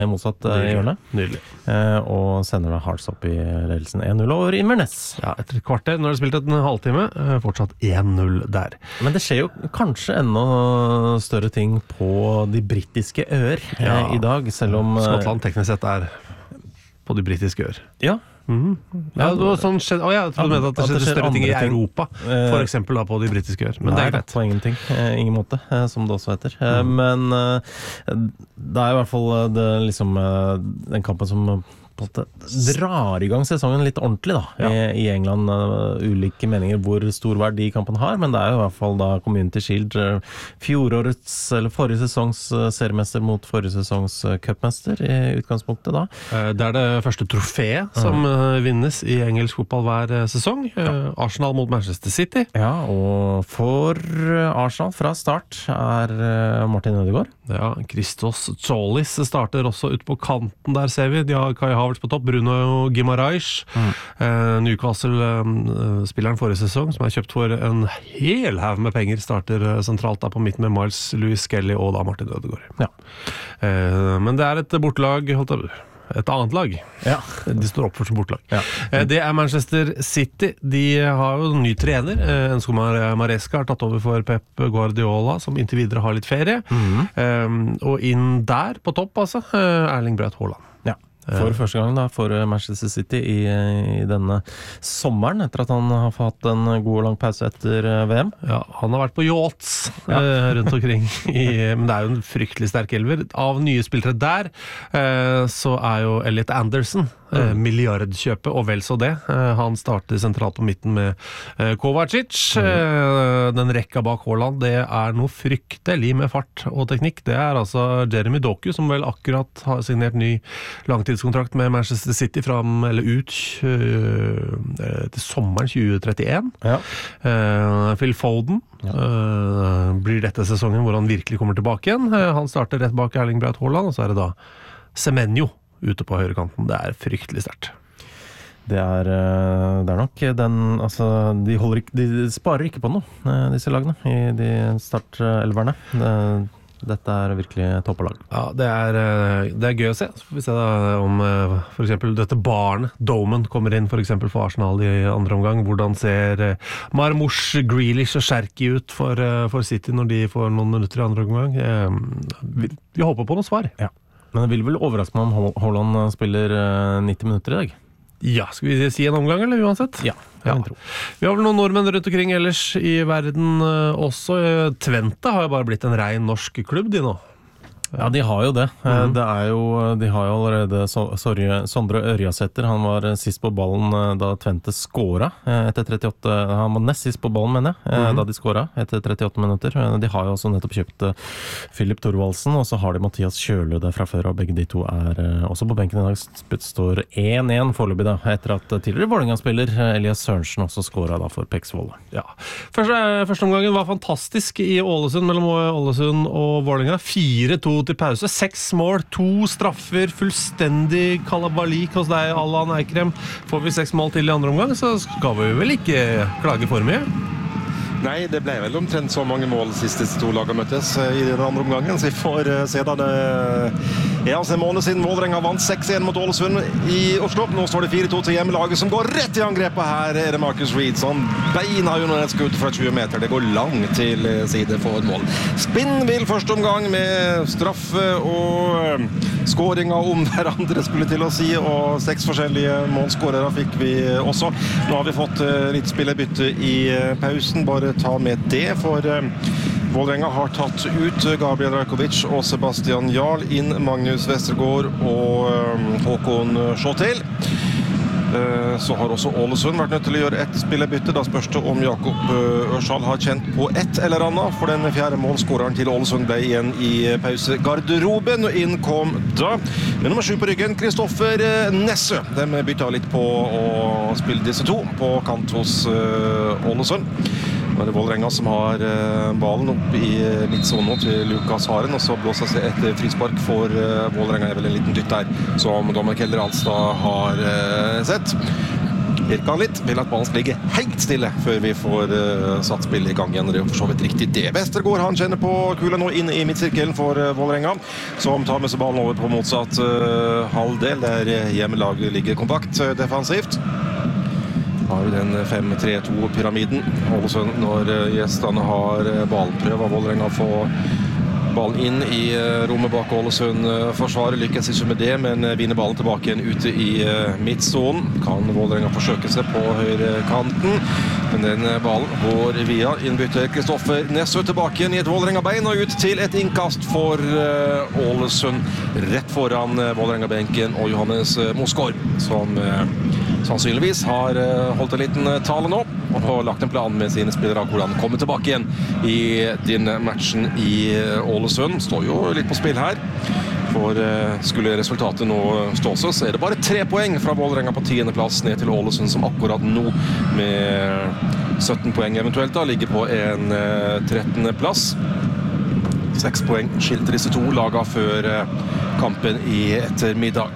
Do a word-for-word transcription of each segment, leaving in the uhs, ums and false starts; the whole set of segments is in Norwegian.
motsatt uh, hjørne. Nydelig. Uh, og sender da Hearts opp i ledelsen en null over Inverness. Ja, etter et kvarter, når det spilt en halvtime, uh, fortsatt en null der. Men det skjer jo kanskje enda større ting på de brittiske øer ja. uh, i dag, selv om... Uh, Skottland teknisk sett er på de britiske øer. Ja. Mm. Ja, det var sånn skjedd, oh, ja, jeg trodde med at det skjedde større ting i Europa, for eksempel da på de britiske øer. Men Nei, det er greit. På ingenting, eh, ingen måte, eh, som det også heter. Eh, mm. Men eh, det er i hvert fall det, liksom, eh, den kampen som på en måte drar i gang sesongen litt ordentlig da, ja. i, i England. Uh, ulike meninger hvor stor verdi kampen har, men det er jo i hvert fall da Community Shield, uh, fjorårets, eller forrige sesongs uh, seriemester mot forrige sesongs uh, cupmester i utgangspunktet da. Uh, det er det første trofeet som uh, vinnes i engelsk fotball hver uh, sesong. Uh, ja. Arsenal mot Manchester City. Ja, og for Arsenal fra start er uh, Martin Ødegaard. Ja, Christos Tsolis starter også ut på kanten der, ser vi. De har Kai Havertz på topp, Bruno Guimaraes, mm. eh, Newcastle-spilleren eh, forrige sesong, som er kjøpt for en hel haug med penger, starter eh, sentralt der på midten med Miles Lewis Skelly og da Martin Ødegaard. Ja. Eh, men det er et bortelag, holdt jeg et annet lag. Ja. De står opp for som bortelag. Ja. Det er Manchester City. De har jo en ny trener. Enzo Maresca har tatt over for Pep Guardiola, som inntil videre har litt ferie. Mm-hmm. Og inn der på topp, altså, Erling Braut Haaland. Ja. For første gang da, for Manchester City i, i denne sommeren, etter at han har fått en god og lang pause etter V M. Ja, han har vært på yachts ja. eh, rundt omkring, i, men det er jo en fryktelig sterk elver. Av nye spillere der, eh, så er jo Elliot Anderson, eh, milliardkjøpet, og vel så det. Eh, han starter sentralt på midten med eh, Kovacic. Eh, den rekka bak Haaland, det er noe fryktelig med fart og teknikk. Det er altså Jeremy Doku, som vel akkurat har signert ny langtidskontrakt med Manchester City fram, eller ut øh, til sommeren tjue trettien. Ja. Uh, Phil Foden ja. uh, blir dette sesongen hvor han virkelig kommer tilbake igjen. Uh, han starter rett bak Erling Braut Haaland, og så er det da Semenyo ute på høyrekanten. Det er fryktelig sterkt. Det er, det er nok den, altså, de, holder ikke, de sparer ikke på noe, disse lagene, i de startelverne. Det Dette er virkelig toppelag. Ja, det er, det er gøy å se. Så får vi se da om for eksempel dette barnet, Doman, kommer inn for eksempel for Arsenal i andre omgang. Hvordan ser Marmoush, Grealish og Cherki ut for, for City når de får noen minutter i andre omgang? Vi, vi håper på noe svar. Ja. Men det vil vel overraske meg om Haaland spiller nitti minutter i dag? Ja, skal vi si en omgang, eller uansett? Ja, ja. Vi har vel noen nordmenn rundt omkring ellers i verden også. Twente har jo bare blitt en rein norsk klubb, de nå. Ja, de har jo det. Mm. Det er jo, de har jo allerede sorry, Sondre Ørjasæter, han var sist på ballen da Twente skåra etter trettiåtte, han var nest sist på ballen, mener jeg, mm. da de skåra etter trettiåtte minutter. De har jo også nettopp kjøpt Philip Thorvaldsen, og så har de Mathias Kjølø der fra før, og begge de to er også på benken i dag. Står en en foreløpig da, etter at tidligere Vålerenga-spiller Elias Sørensen også skåra da for Peksvoll. Ja. Første, første omgangen var fantastisk i Ålesund, mellom Ålesund og Vålerenga. fire to til pause, seks mål, to straffer, fullstendig kalabalik hos deg, Allan Eikrem. Får vi seks mål til i andre omgang, så skal vi vel ikke klage for mye? Nei, det ble vel omtrent så mange mål siste to lager møttes i den andre omgangen, så vi får se da det er altså en måned siden Vålerenga vant seks en mot Ålesund i Oslo. Nå står det fire to til hjemmelaget som går rett i angrepet. Her er det Marcus Reed som beina under et skudd fra tjue meter. Det går langt til side for et mål. Spinnvill første omgang med straffe og skåringer om hverandre, skulle til å si, og seks forskjellige målskårere fikk vi også. Nå har vi fått litt spillebytte i pausen, bare ta med det, for Vålerenga har tatt ut Gabriel Rajkovic og Sebastian Jarl, inn Magnus Vestergaard og Håkon Schottel. Så har også Ålesund vært nødt til å gjøre ett spillebytte. Da spørs det om Jakob Ørsal har kjent på ett eller annet, for den fjerde målskåreren til Ålesund ble igjen i pausegarderoben, og inn kom da med nummer sju på ryggen, Kristoffer Nesse. De bytta litt på å spille disse to på kant hos Ålesund. Nå er det Vålerenga som har ballen opp i midtsonen til Lukas Haren, og så blåser seg et frispark for Vålerenga. Er vel en liten dytt der som Dommer Keller Alstad har sett. Pirker han litt, vil at ballen skal ligge helt stille før vi får uh, satt spillet i gang igjen. Det er jo for så vidt riktig det. Vestergaard, han kjenner på kula nå inn i midtsirkelen for uh, Vålerenga, som tar med seg ballen over på motsatt uh, halvdel, der hjemmelaget ligger kompakt uh, defensivt. Har den fem tre to-pyramiden. Ålesund, når uh, gjestene har uh, ballprøver, Vålerenga får ballen inn i uh, rommet bak Ålesund. Uh, forsvaret lykkes ikke med det, men uh, vinner ballen tilbake igjen ute i uh, midtzonen. Kan Vålerenga forsøke seg på høyre kanten, men den uh, ballen går via innbytter Kristoffer Nessø tilbake igjen i et Vålerenga-bein og ut til et innkast for uh, Ålesund, rett foran uh, Vålerenga-benken og Johannes uh, Mosgaard, som uh, sannsynligvis har uh, holdt en liten uh, tale nå og har lagt en plan med sine spillere hvordan de kommer tilbake igjen i denne matchen i uh, Ålesund. Står jo litt på spill her, for uh, skulle resultatet nå stå seg, så er det bare tre poeng fra Vålerenga på tiende plass ned til Ålesund, som akkurat nå med sytten poeng eventuelt da ligger på en uh, trettende plass. Seks poeng skilte disse to laga før uh, kampen i ettermiddag.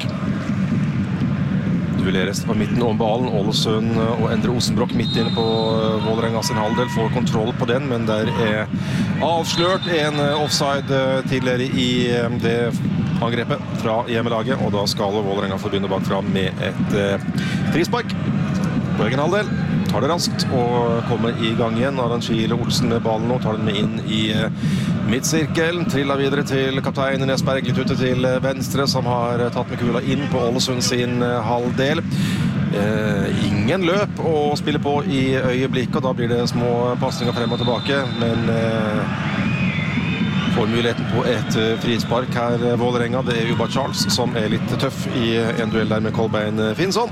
Duelleres på midten om ballen. Ålesund og Endre Osenbrokk midt inne på Vålerenga sin halvdel får kontroll på den, men der er avslørt en offside tidligere i det angrepet fra hjemmelaget, og da skal Vålerenga få begynne bakfra med et frispark på egen halvdel. Tar det raskt og kommer i gang igjen. Arantxile Olsen med ballen nå, tar den med inn i midtsirkelen, triller videre til kaptein Nesberg, litt ute til venstre, som har tatt med kula inn på Ålesund sin halvdel. Eh, ingen løp å spille på i øyeblikket, og da blir det små passninger frem og tilbake, men eh, får muligheten på et frispark her, Vålerenga. Det er Uba Charles som er litt tøff i en duell der med Kolbein Finnsson.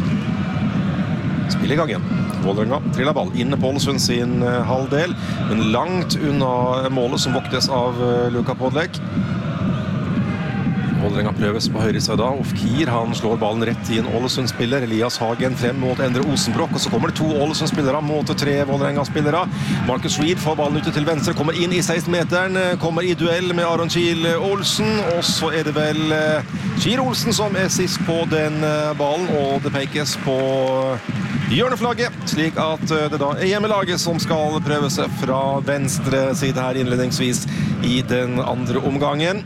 Spill i gang igjen. Vålerenga triller ball inne på Ålesund sin halvdel, men langt unna målet som voktes av Luka Podlek. Vålerenga prøves på høyre side da. Ofkir, han slår ballen rett i en Ålesund-spiller. Elias Hagen frem mot Endre Osenbrokk, og så kommer det to Ålesund-spillere mot tre Vålerenga-spillere. Marcus Reed får ballen ute til venstre, kommer inn i seksten-meteren, kommer i duell med Arantxile Olsen, og så er det vel Kjir Olsen som er sist på den ballen, og det pekes på hjørneflagget, slik at det da er hjemmelaget som skal prøve seg fra venstre side her innledningsvis i den andre omgangen.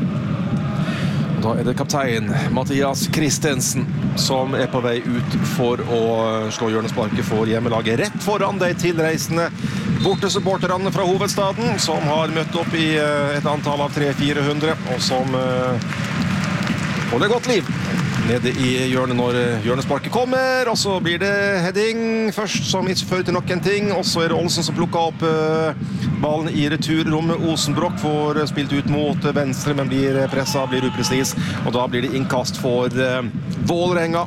Da er det kaptein Mathias Christensen som er på vei ut for å slå hjørnesparket for hjemmelaget, rett foran de tilreisende bortesupporterne fra hovedstaden, som har møtt opp i et antall av tre til fire hundre, og som holder godt liv nede i hjørnet når hjørnesparket kommer, og så blir det heading først, som ikke fører til noen ting, og så er det Olsen som plukker opp ballen i returrommet. Osenbrokk får spilt ut mot venstre, men blir presset, blir upresis, og da blir det innkast for Vålerenga.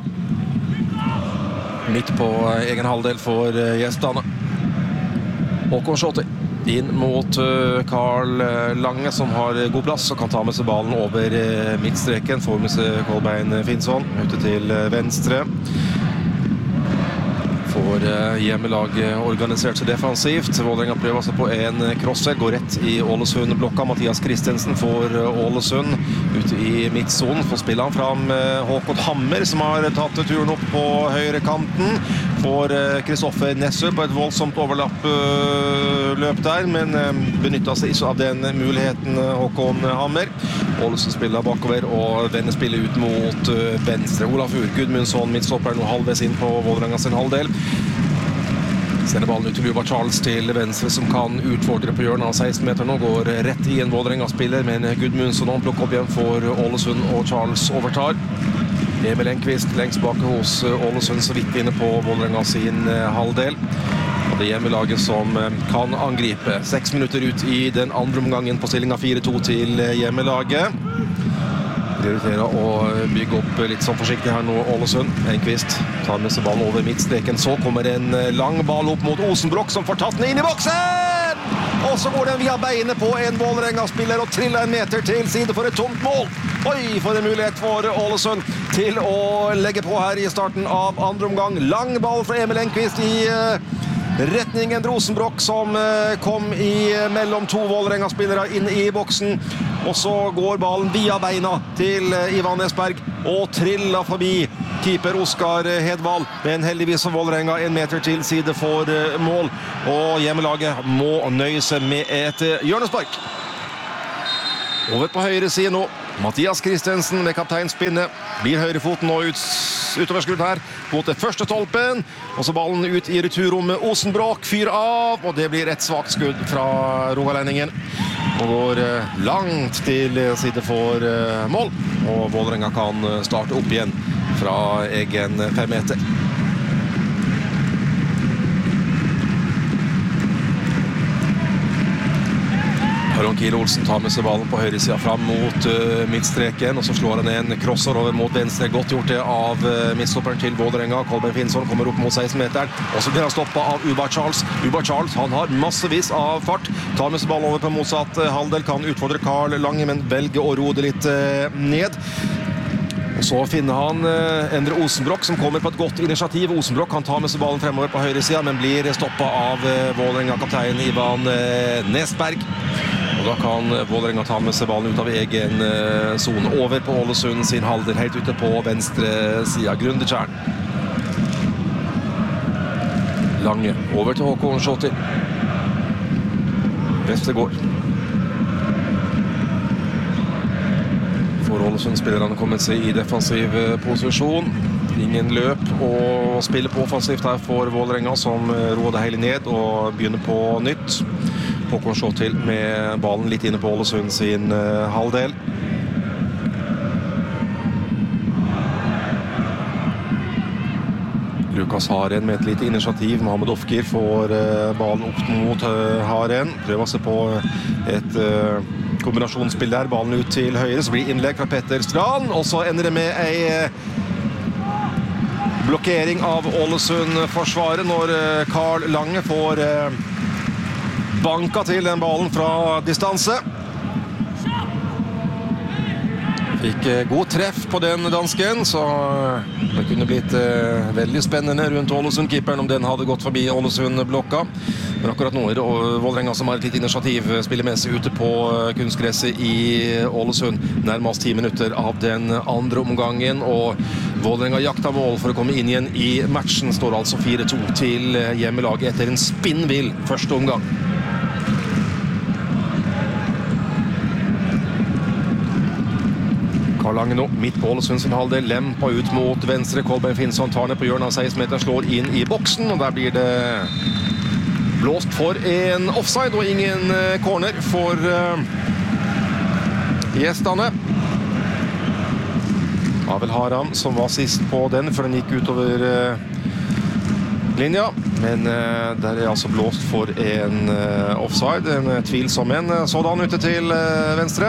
Midt på egen halvdel for gjestene. Håkon Schotter inn mot Karl Lange, som har god plass og kan ta med seg ballen over midtstreken. Får med seg Kolbein Finnsson ute til venstre. Får hjemmelaget organisert seg defensivt. Vålerenga prøver seg på en crosser, går rett i Ålesund-blokka. Mathias Christensen får Ålesund ute i midtzonen. Får spille han fram Håkon Hammer, som har tatt turen opp på høyre kanten. Får Kristoffer Nessø på et voldsomt overlapp løp der, men benyttet seg ikke av den muligheten, Håkon Hammer. Ålesund spiller bakover og vender spillet ut mot venstre. Olafur Gudmundsson, midtstopper, nå halvveis inn på Vålerenga sin halvdel. Sender ballen ut til Uba Charles til venstre, som kan utfordre på hjørnet av seksten meter. Nå går rett i en Vålerenga-spiller, men Gudmundsson nå plukker opp igjen for Ålesund, og Charles overtar. Emil Enqvist lengst bak hos Ålesund, så vidt inne på Vålerenga sin halvdel. Og det hjemmelaget som kan angripe. Seks minutter ut i den andre omgangen på stillingen fire to til hjemmelaget. Prioriterer å bygge opp litt sånn forsiktig her nå, Ålesund. Enqvist tar med seg ballen over midtstreken. Så kommer en lang ball opp mot Osenbrokk, som får tatt den inn i boksen! Og så går den via beinet på en Vålerenga-spiller og triller en meter til side for et tomt mål. Oi, for en mulighet for Ålesund til å legge på her i starten av andre omgang. Lang ball fra Emil Enqvist i retningen Rosenbrokk, som kom i mellom to Vålerenga-spillere inn i boksen. Og så går ballen via beina til Ivan Nesberg og triller forbi keeper Oskar Hedvald, men heldigvis for Vålerenga en meter til side for mål, og hjemmelaget må nøye seg med et hjørnespark. Over på høyre side nå, Mathias Christensen med kapteinspinnet, blir høyrefoten nå ut, utover skudd her, mot det første stolpen, og så ballen ut i returrommet, Osenbråk fyrer av, og det blir et svagt skudd fra rogalendingen, og går langt til side for mål, og Vålerenga kan starte opp igjen fra egen fem meter. Aron Kiel Olsen tar med seg ballen på høyre siden fram mot uh, midtstreken, og så slår han en crosser over mot venstre. Godt gjort det av uh, midtstopperen til Vålerenga. Kolbein Finnsson kommer opp mot seksten-meteren, og så blir han stoppet av Ubar Charles. Ubar Charles, han har massevis av fart. Tar med seg ballen over på motsatt uh, halvdel, kan utfordre Karl Lange, men velger å ro det litt uh, ned. Og så finner han uh, Endre Osenbråk, som kommer på et godt initiativ. Osenbråk kan ta med seg ballen fremover på høyre siden, men blir stoppet av uh, Vålerenga-kaptein Ivan uh, Nesberg. Og da kan Vålerenga ta med seg ballen ut av egen zone uh, over på Ålesund sin halvdel, helt ute på venstre siden. Grundetjern. Lange over til Håkon Schottil. Vestegård. For Ålesund-spillerne kommet seg i defensiv posisjon. Ingen løp og spiller på offensivt her for Vålerenga, som roer det hele ned og begynner på nytt. Håkon Schottil med ballen litt inne på Ålesund sin uh, halvdel. Lukas Haren med et lite initiativ. Mohamed Ofkir får uh, ballen opp mot uh, Haren. Prøver seg på et uh, kombinasjonsspill der. Ballen ut til høyre, så blir innlegg fra Petter Strand, og så ender det med ei uh, blokkering av Ålesund-forsvaret når uh, Karl Lange får uh, banka til den ballen fra distanse. Fikk god treff på den dansken, så det kunne blitt eh, veldig spennende rundt Ålesund-keeperen om den hadde gått forbi Ålesund-blokka. Men akkurat nå er det Vålerenga som har et litt initiativ, spiller med seg ute på kunstgresset i Ålesund. Nærmest ti minutter av den andre omgangen, og Vålerenga jakter mål for å komme inn igjen i matchen. Står altså fire to til hjemmelaget etter en spinnvill første omgang. Karl Lange nå, midt på Ålesund sin halvdel, lempa ut mot venstre. Kolbein Finnsson tar ned på hjørnet av seksten meter, slår inn i boksen, og der blir det blåst for en offside og ingen corner for uh, gjestene. Avel Haram som var sist på den før den gikk utover uh, linja, men uh, der er altså blåst for en uh, offside, en uh, tvilsom en, sådan ute til uh, venstre.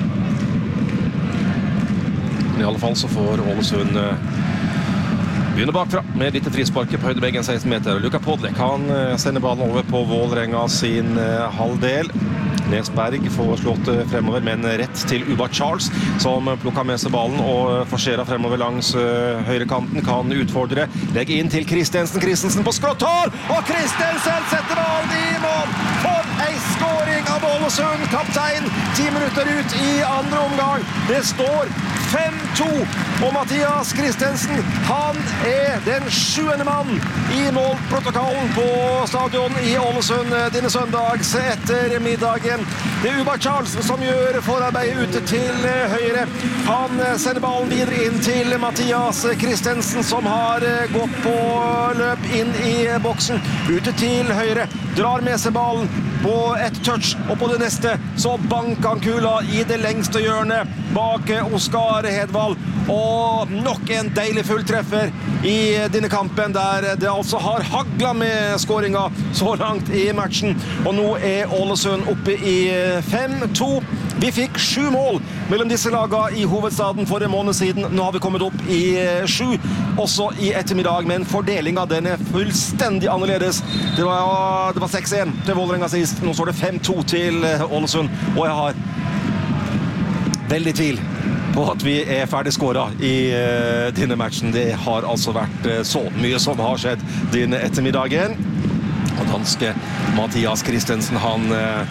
I alle fall så får Ålesund begynne bakfra med litt frisparket på høydebeggen seksten meter. Luka Podlek, han sender ballen over på Vålerenga sin halvdel. Nesberg får slått fremover, men rett til Ubar Charles, som plukker med seg ballen og forserer fremover langs høyrekanten, kan utfordre. Legg inn til Christensen, Christensen på skråttår, og Christensen setter ballen i mål! For ei skåring av Ålesund, kaptein, ti minutter ut i andre omgang. Det står fem to, og Mathias Christensen, han er den sjuende mann i målprotokollen på stadion i Ålesund denne søndags etter middagen. Det er Ubar Charles som gjør forarbeidet ute til høyre. Han sender ballen videre inn til Mathias Christensen, som har gått på løp inn i boksen. Ute til høyre, drar med seg ballen på et touch, og på det neste så banker han kula i det lengste hjørnet bak Oskar Hedvald. Og nok en deilig fulltreffer i denne kampen, der det altså har haglet med skåringa så langt i matchen. Og nå er Ålesund oppe i fem to. Vi fikk sju mål mellom disse lagene i hovedstaden for en måned siden. Nå har vi kommet opp i sju, også i ettermiddag, men fordelingen den er fullstendig annerledes. Det var, det var seks en til Vålerenga sist. Nå står det fem to til Ålesund, og jeg har veldig tvil på at vi er ferdig skåret i uh, denne matchen. Det har altså vært uh, så mye som har skjedd denne ettermiddagen. Og danske Mathias Christensen, han uh,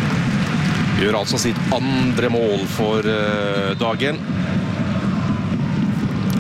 gjør altså sitt andre mål for uh, dagen.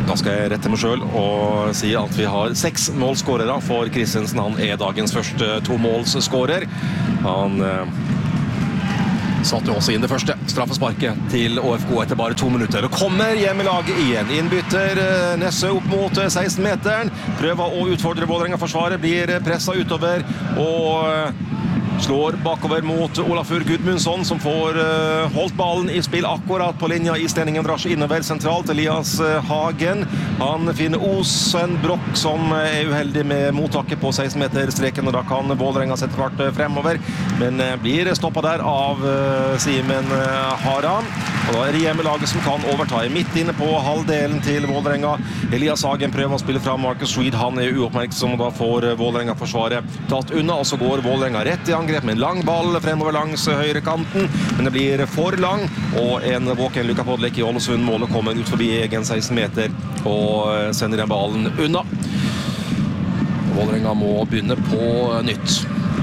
Da skal jeg rette meg selv og si at vi har seks målskårere for Christensen. Han er dagens første to-målsskårer. Han eh, satt jo også inn det første straffesparket til Å F K etter bare to minutter. Og kommer hjemmelaget igjen. Innbytter eh, Nesse opp mot seksten-meteren. Prøver å utfordre Vålerenga-forsvaret. Blir presset utover og eh, slår bakover mot Olafur Gudmundsson, som får uh, holdt ballen i spill akkurat på linja. Islendingen drar seg innover sentralt. Elias uh, Hagen. Han finner Osen Brokk, som uh, er uheldig med mottaket på seksten-meter-streken, og da kan Vålerenga sette fart uh, fremover. Men uh, blir stoppet der av uh, Simen uh, Haran. Og da er det hjemmelaget som kan overta. Midt inne på halvdelen til Vålerenga. Elias Hagen prøver å spille fra Marcus Reed. Han er uoppmerksom, og da får uh, Vålerenga-forsvaret tatt unna, og så går Vålerenga rett i angrep med en lang ball fremover langs høyre kanten, men det blir for lang, og en våken Luka Podlek i Ålesund. Målet kommer ut forbi egen seksten meter og sender den ballen unna. Vålerenga må begynne på nytt.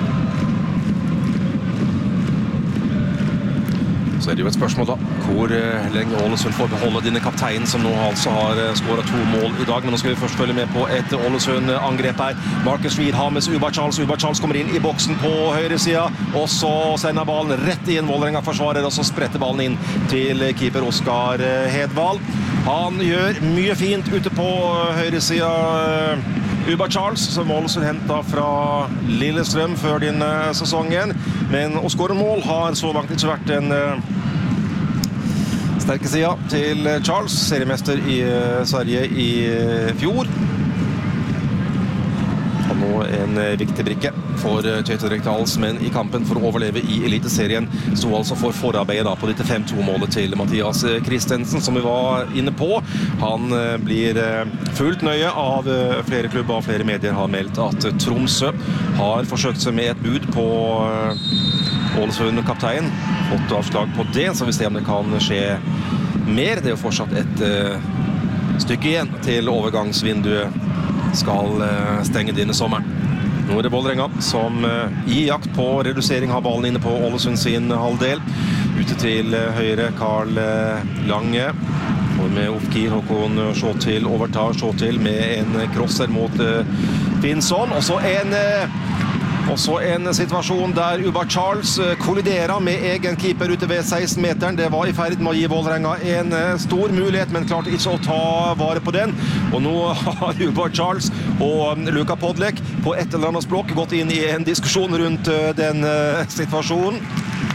Så er det jo et spørsmål da, hvor lenge Ålesund får beholde denne kapteinen, som nå altså har skåret to mål i dag. Men nå skal vi først følge med på et Ålesund-angrep her. Marcus Reed har med Uba Charles. Uba Charles kommer inn i boksen på høyre siden, og så sender ballen rett inn Vålerenga-forsvarer, og så spretter ballen inn til keeper Oskar Hedvald. Han gjør mye fint ute på høyre siden. Uba Charles, som Ålesund hentet fra Lillestrøm før denne sesongen. Men å skåre mål har så langt ikke vært en uh, sterke siden til Charles, seriemester i uh, Sverige i uh, fjor. Han nå en uh, viktig brikke for uh, Kjetil Rekdals, men i kampen for å overleve i Eliteserien stod altså for forarbeidet da, på dette fem to-målet til Mathias Christensen, som vi var inne på. Han uh, blir uh, fullt nøye av uh, flere klubber og flere medier har meldt at uh, Tromsø har forsøkt seg med et bud på uh, Ålesund-kaptein. Fått avslag på det, så vi ser om det kan skje mer. Det er jo fortsatt et uh, stykke igjen til overgangsvinduet skal uh, stenge denne sommeren. Nå er det Vålerenga som uh, i jakt på redusering har ballen inne på Ålesund sin halvdel. Ute til uh, høyre, Karl uh, Lange. Og med Ofkir, Håkon Sjåtil overtar Sjåtil med en crosser mot uh, Finnsson. Og så en... Uh, Også en situasjon der Uba Charles kolliderer med egen keeper ute ved seksten-meteren. Det var i ferd med å gi Vålerenga en stor mulighet, men klarte ikke å ta vare på den. Og nå har Uba Charles og Luka Podlek på et eller annet språk gått inn i en diskusjon rundt den situasjonen.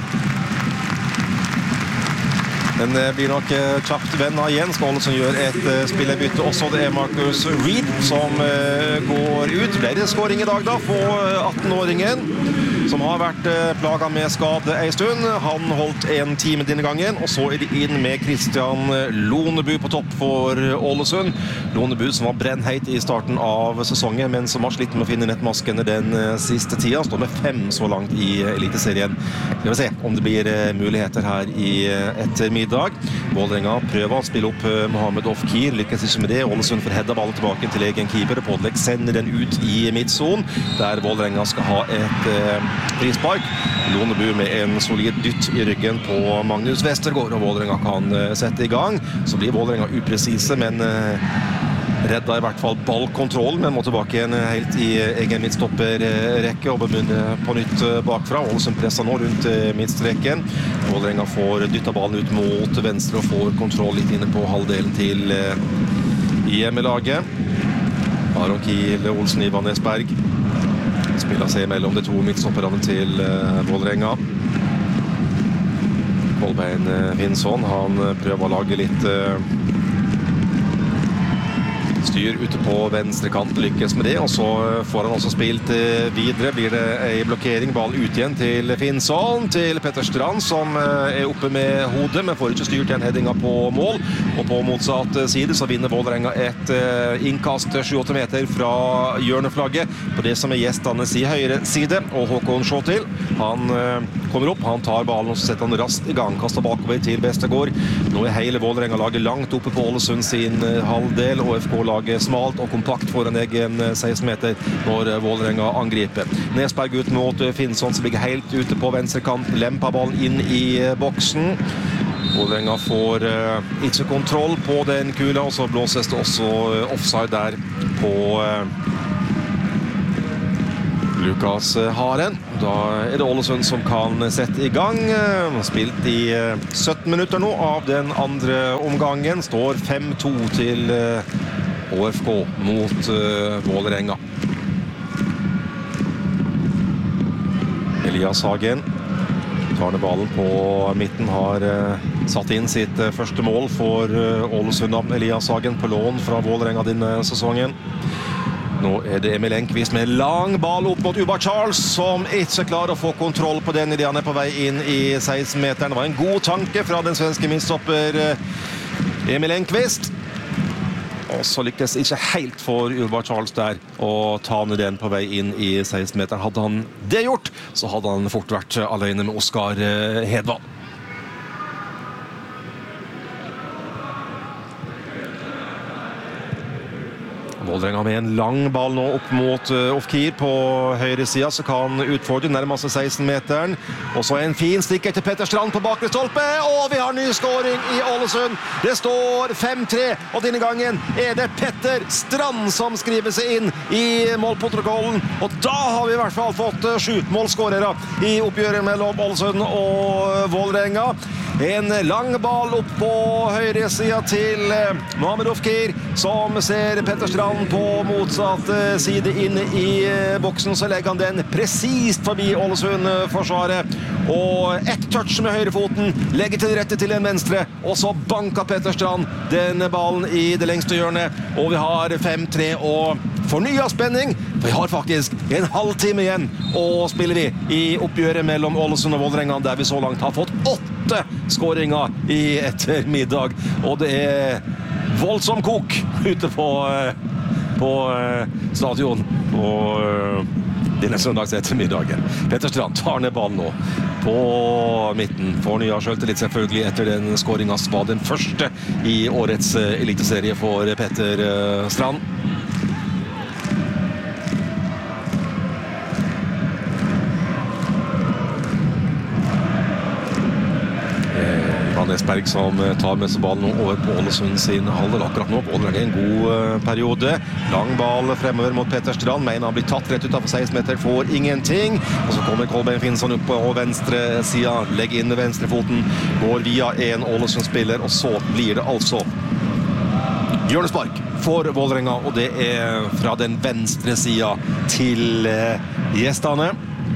Den blir nok kjapt vennet igjen. Skal Ålesund gjøre et spillebytte også. Det er Marcus Reed som går ut. Ble det skåring i dag da for atten-åringen, som har vært plaget med skade en stund. Han holdt en time denne gangen, og så er de inn med Christian Lonebu på topp for Ålesund. Lonebu som var brennheit i starten av sesongen, men som har slitt med å finne nettmaskene den siste tida. Står med fem så langt i Eliteserien. Vi vil se om det blir muligheter her i ettermiddag. Vålerenga prøver å spille opp Mohamed Ofkir, lykkes ikke med det. Ålesund får hedda ballen tilbake til egen keeper. Podlek sender den ut i midtzon, der Vålerenga skal ha et eh, frispark. Lonebu med en solid dytt i ryggen på Magnus Vestergaard, og Vålerenga kan eh, sette i gang. Så blir Vålerenga upresise, men eh, redda i hvert fall ballkontrollen, men må tilbake igjen helt i egen midtstopperrekke og begynne på nytt bakfra. Ålesund presser nå rundt midtstreken. Vålerenga får dyttet ballen ut mot venstre og får kontroll litt inne på halvdelen til hjemmelaget. Aron Kiel, Olsen, Ivan Esberg spiller seg mellom de to midtstopperne til Vålerenga. Kolbein Finnsson, han prøver å lage litt styr ute på venstre kant, lykkes med det, og så får han også spilt videre. Blir det en blokkering, ball ut igjen til Finnsson, til Petter Strand, som er oppe med hodet, men får ikke styrt den headinga på mål. Og på motsatt side så vinner Vålerenga et innkast sju åtte meter fra hjørneflagget på det som er gjestenes i høyre side, og Håkon Sjåtil, han kommer opp, han tar ballen og så setter han raskt i gang, kaster bakover til Vestergaard. Nå er hele Vålerenga laget langt oppe på Ålesund sin halvdel, og F K laget smalt og kompakt foran egen seksten meter når Vålerenga angriper. Nesberg ut mot Finnsson, som ligger helt ute på venstre kant, lemper ballen inn i boksen. Vålerenga får uh, ikke kontroll på den kula, og så blåses det også uh, offside der på uh, Lukas Haren. Da er det Ålesund som kan sette i gang. Uh, spilt i uh, sytten minutter nå av den andre omgangen. Står fem to til uh, Å F K mot uh, Vålerenga. Elias Hagen tar ned ballen på midten, har uh, satt inn sitt uh, første mål for uh, Ålesund. Elias Hagen på lån fra Vålerenga denne sesongen. Nå er det Emil Enqvist med lang ball opp mot Ubar Charles, som ikke klarer å få kontroll på den idet han er på vei inn i seksten-meteren. Det var en god tanke fra den svenske midtstopper uh, Emil Enqvist. Og så lykkes ikke helt for Ubar Charles der å ta ned den på vei inn i seksten-meteren. Hadde han det gjort, så hadde han fort vært alene med Oskar Hedvald. Vålerenga med en lang ball nå opp mot uh, Ofkir på høyre siden, så kan utfordre nærmest seksten-meteren. Og så en fin stikker til Petter Strand på bakre stolpe, og vi har ny scoring i Ålesund. Det står fem tre, og denne gangen er det Petter Strand som skriver seg inn i målprotokollen. Og da har vi i hvert fall fått uh, sju målskårere i oppgjøret mellom Ålesund og Vålerenga. En lang ball opp på høyre siden til uh, Mohamed Ofkir, som ser Petter Strand på motsatt side inne i boksen, så legger han den presist forbi Ålesund-forsvaret. Og ett touch med høyrefoten, legger til rette til en venstre, og så banker Petter Strand den ballen i det lengste hjørnet. Og vi har fem tre og fornyet spenning. Vi har faktisk en halvtime igjen å spille vi i oppgjøret mellom Ålesund og Vålerenga, der vi så langt har fått åtte skåringer i ettermiddag. Og det er voldsom kok ute på, på stadion på denne søndags ettermiddagen. Petter Strand tar ned ballen nå på midten. Fornyet selvtillit selvfølgelig etter den skåringen som var den første i årets eliteserie for Petter Strand. Nesberg som tar med seg ballen over på Ålesund sin halvdel. Akkurat nå på Vålerenga en god periode. Lang ball fremover mot Petter Strand. Mener han blir tatt rett utenfor seksten meter, får ingenting. Og så kommer Kolbein Finnsson opp på venstre siden. Legger inn venstrefoten. Går via en Ålesund-spiller, og så blir det altså hjørnespark for Vålerenga, og det er fra den venstre siden til gjestene.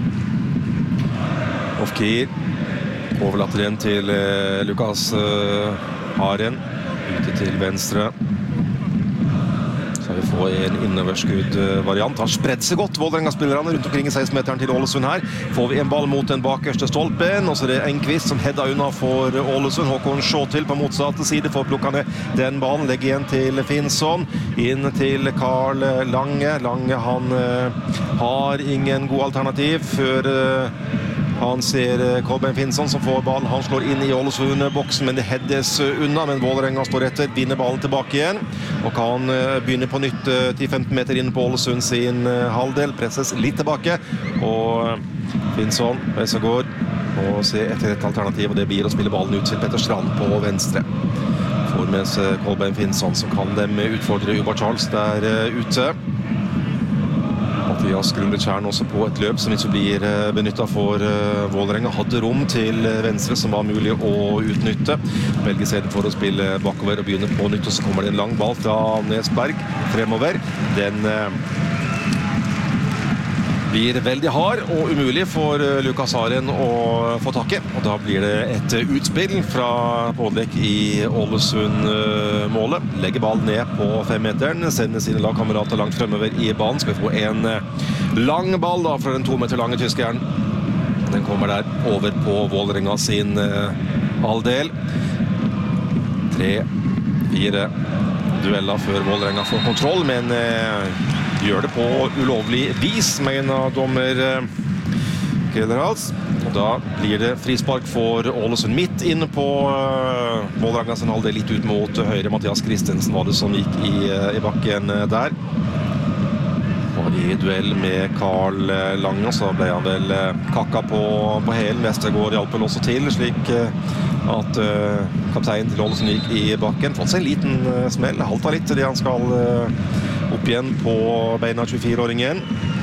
Ofkir overlater den til eh, Lukas eh, Haren, ute til venstre. Så vi får en innoverskudd-variant. Har spredd seg godt, Vålerenga-spillerne rundt omkring i seksten-meteren til Ålesund her. Får vi en ball mot den bakerste stolpen, og så er det Enqvist som header unna for Ålesund. Håkon Sjåtil på motsatte side får plukket ned den ballen. Legger igjen til Finnsson, inn til Karl Lange. Lange, han eh, har ingen god alternativ før eh, han ser Kolbein Finnsson som får ballen. Han slår inn i Ålesund-boksen, men det heades unna. Men Vålerenga står etter, vinner ballen tilbake igjen. Og kan begynne på nytt til femten meter inn på Ålesund sin halvdel. Presses litt tilbake. Og Finnsson, Veisegård, må se etter et alternativ, og det blir å spille ballen ut til Petter Strand på venstre. Får med seg Kolbein Finnsson, så kan de utfordre Ubar Charles der ute. Mathias Grundetjern også på et løp som ikke blir benyttet for Vålerenga. Hadde rom til venstre som var mulig å utnytte. Velger seg for å spille bakover og begynne på nytt, og så kommer det en lang ball fra Nesberg fremover. Den blir veldig hard og umulig for Lukas Haren å få tak i. Og da blir det et utspill fra Pålek i Ålesund-målet. Legger ballen ned på femmeteren, sender sine lagkamerater langt fremover i banen. Skal vi få en lang ball da fra den to meter lange tyskeren. Den kommer der over på Vålerenga sin halvdel. Tre, fire dueller før Vålerenga får kontroll, men gjør det på ulovlig vis, mener dommer Kederhals. Og da blir det frispark for Ålesund midt inne på Vålerenga sin halvdel, litt ut mot høyre. Mathias Christensen var det som gikk i, i bakken der. Og i duell med Karl Lange så ble han vel kakka på, på helen. Vestergaard hjalp vel også til, slik at uh, kapteinen til Ålesund gikk i bakken. Fått seg en liten uh, smell, halta litt til det han skal uh, opp igjen på beina tjuefire-åringen.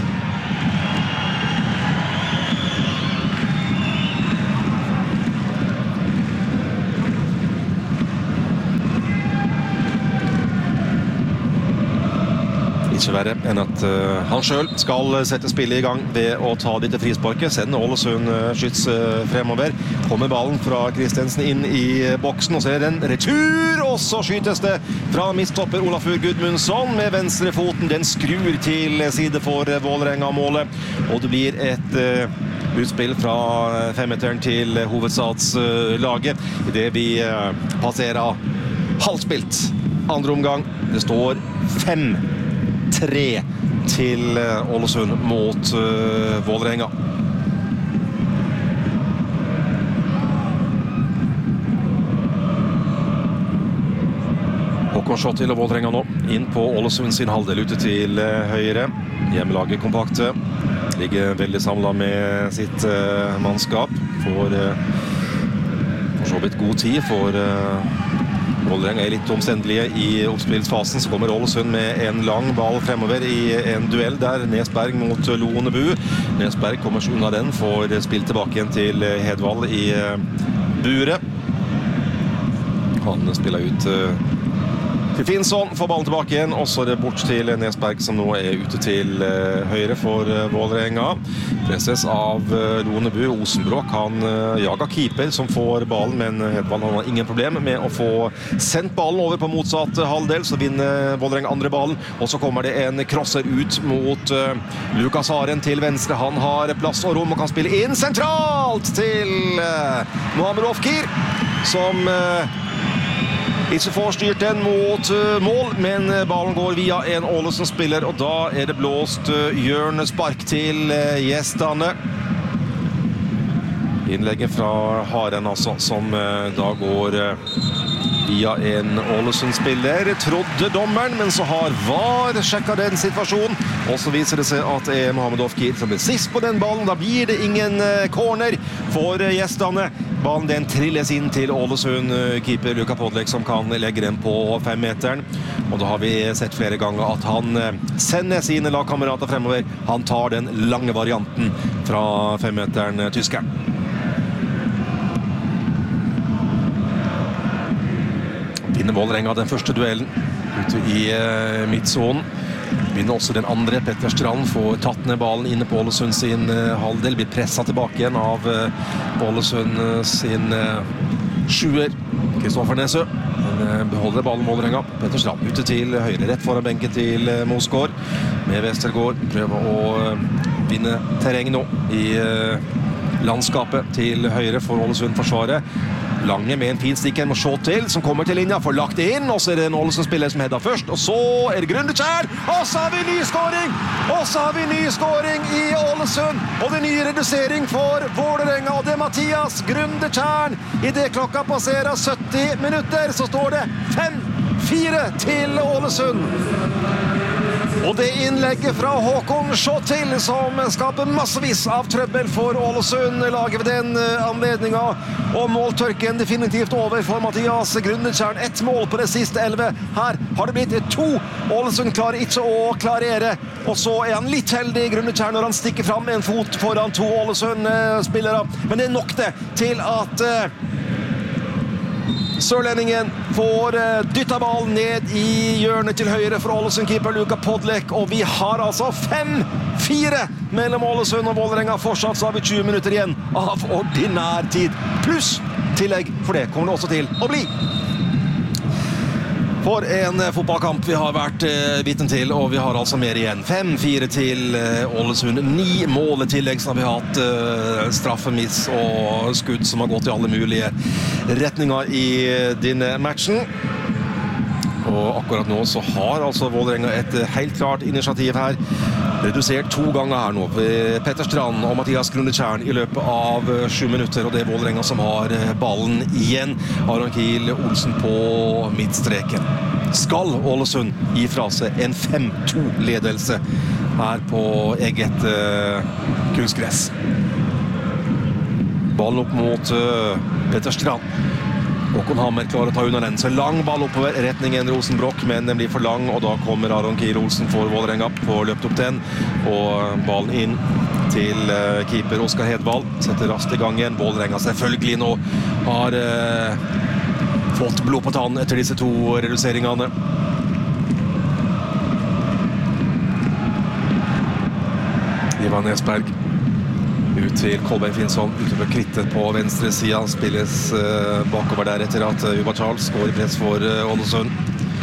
Ikke verre enn at uh, han selv skal sette spillet i gang ved å ta dette frisparket. Sender Ålesund uh, skyts uh, fremover. Kommer ballen fra Kristensen inn i uh, boksen, og så er det en retur, og så skytes det fra midtstopper Olafur Gudmundsson med venstre foten. Den skrur til side for uh, Vålerenga-målet, og det blir et uh, utspill fra femmeteren til uh, hovedstadslaget. Uh, I det vi uh, passerer halvspilt andre omgang. Det står fem tre til Ålesund mot uh, Vålerenga. Håkon Schottil og Vålerenga nå inn på Ålesund sin halvdel ute til uh, høyre. Hjemmelaget kompakte. Ligger veldig samlet med sitt uh, mannskap. Får uh, for så vidt god tid for uh, Vålerenga er litt omstendelige i oppspillsfasen. Så kommer Ålesund med en lang ball fremover i en duell der. Nesberg mot Lonebu. Nesberg kommer seg unna den, får spilt tilbake igjen til Hedvald i buret. Han spiller ut til Finnsson, får ballen tilbake igjen, og så er det bort til Nesberg som nå er ute til uh, høyre for uh, Vålerenga. Presses av uh, Lonebu. Osenbråk, han uh, jager keeper som får ballen, men Hedvald har ingen problem med å få sendt ballen over på motsatt uh, halvdel, så vinner Vålerenga andre ballen, og så kommer det en crosser ut mot uh, Lukas Haren til venstre. Han har plass og rom og kan spille inn sentralt til uh, Mohamed Ofkir, som uh, ikke får styrt den mot uh, mål, men ballen går via en Ålesund-spiller, og da er det blåst uh, hjørnespark til uh, gjestene. Innlegget fra Haren, altså, som uh, da går uh, via en Ålesund-spiller. Trodde dommeren, men så har V A R sjekket den situasjonen, og så viser det seg at det er Mohamed Ofkir som blir sist på den ballen. Da blir det ingen uh, corner for uh, gjestene. Ballen den trilles inn til Ålesund-keeper Luka Podlek, som kan legge den på femmeteren. Og da har vi sett flere ganger at han sender sine lagkamerater fremover. Han tar den lange varianten fra femmeteren, tyskeren. Vinner Vålerenga den første duellen ute i uh, midtzonen. Vinner også den andre. Petter Strand får tatt ned ballen inne på Ålesund sin uh, halvdel. Blir presset tilbake igjen av uh, Ålesund uh, sin uh, sjuer. Kristoffer Nesø. Han uh, beholder ballen Vålerenga. Petter Strand ute til høyre, rett foran benken til uh, Mosgaard. Med Vestergaard prøver å uh, vinne terreng nå i uh, landskapet til høyre for Ålesund-forsvaret. Lange med en fin stikker må se til, som kommer til linja, får lagt inn, og så er det en Ålesund-spiller som hedder først, og så er det Grundekjær, og så har vi ny skåring, og så har vi ny skåring i Ålesund, og det er ny redusering for Vålerenga, og det er Mathias Grundekjær. I det klokka passerer sytti minutter, så står det fem fire til Ålesund. Og det innlegget fra Håkon Schottil som skaper massevis av trøbbel for Ålesund laget ved den anledningen. Og måltørken definitivt over for Mathias Grundekjær. Ett mål på det siste elleve. Her har det blitt to. Ålesund klarer ikke å klarere. Og så er han litt heldig, Grundekjær, når han stikker fram med en fot foran to Ålesund-spillere. Men det er nok det til at sørlendingen får dyttet ballen ned i hjørnet til høyre for Ålesund-keeper Luka Podlek, og vi har altså fem fire mellom Ålesund og Vålerenga. Fortsatt så har vi tjue minutter igjen av ordinær tid. Pluss tillegg, for det kommer det også til å bli. For en fotballkamp vi har vært eh, vitten til, og vi har altså mer igjen. fem fire til eh, Ålesund. Ni mål i tillegg, så har vi hatt eh, straffemiss og skudd som har gått i alle mulige retninger i denne matchen. Og akkurat nå så har altså Vålerenga et helt klart initiativ her. Redusert to ganger her nå ved Petter Strand og Mathias Grundekjær i løpet av sju minutter, og det er Vålerenga som har ballen igjen. Aron Kiel Olsen på midtstreken. Skal Ålesund gi fra seg en fem to ledelse her på eget uh, kunstgress? Ballen opp mot uh, Petter Strand. Håkon Hammer klarer å ta unna den. Så lang ball oppover retningen Rosenbrock, men den blir for lang, og da kommer Aron Kiel Olsen for Vålerenga på løpt opp den, og ballen inn til uh, keeper Oskar Hedvald. Setter raskt i gang igjen. Vålerenga selvfølgelig nå har uh, fått blod på tann etter disse to reduseringene. Ivan Nesberg ut til Kolbein Finnsson, utover krittet på venstre siden, spilles uh, bakover der etter at uh, Uba Charles går i press for uh, Ålesund.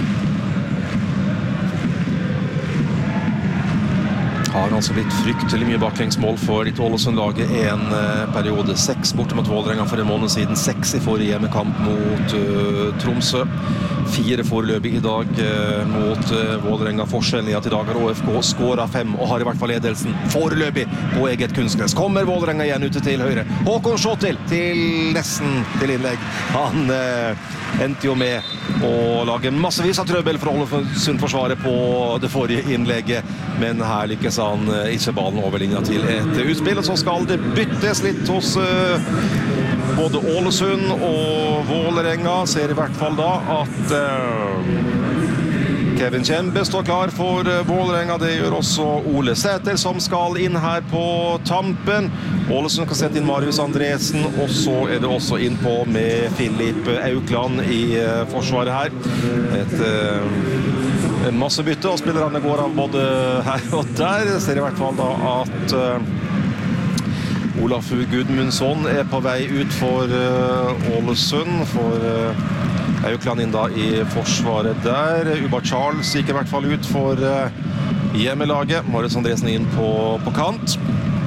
Har altså blitt fryktelig mye baklengsmål for ditt Ålesund-laget en uh, periode. Seks borte mot Vålerenga for en måned siden, seks i forrige hjemmekamp mot uh, Tromsø. Fire foreløpig i dag uh, mot uh, Vålerenga. Forskjellen i at i dag har Å F K skåret fem og har i hvert fall ledelsen foreløpig på eget kunstgress. Kommer Vålerenga igjen ute til høyre. Håkon Schottil til nesten til innlegg. Han uh, endte jo med å lage massevis av trøbbel for Ålesund-forsvaret på det forrige innlegget, men her lykkes han uh, ikke ballen over linja til et utspill, og så skal det byttes litt hos uh, både Ålesund og Vålerenga. Ser i hvert fall da at uh, Kevin Kjembe står klar for uh, Vålerenga. Det gjør også Ole Sæter, som skal inn her på tampen. Ålesund kan sette inn Marius Andresen, og så er det også inn på med Filip Aukland i uh, forsvaret her. Et uh, masse bytte, og spillerne går av både her og der. Ser i hvert fall da at uh, Olaf Gudmundsson er på vei ut for uh, Ålesund, for uh, Aukland inn da i forsvaret der. Uba Charles gikk i hvert fall ut for uh, hjemmelaget. Marius Andresen inn på, på kant.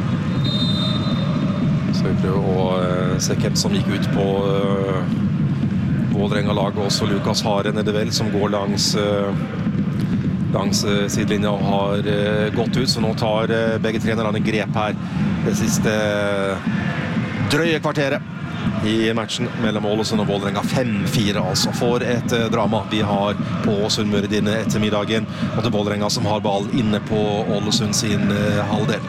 Så vi prøver å uh, se hvem som gikk ut på uh, Vålerenga-laget. Også Lukas Haren er det vel, som går langs uh, langs uh, sidelinja og har uh, gått ut, så nå tar uh, begge trenerne grep her det siste uh, drøye kvarteret i matchen mellom Ålesund og Vålerenga. fem fire altså, for et uh, drama vi har på Sunnmøre denne ettermiddagen, og til Vålerenga som har ball inne på Ålesund sin uh, halvdel.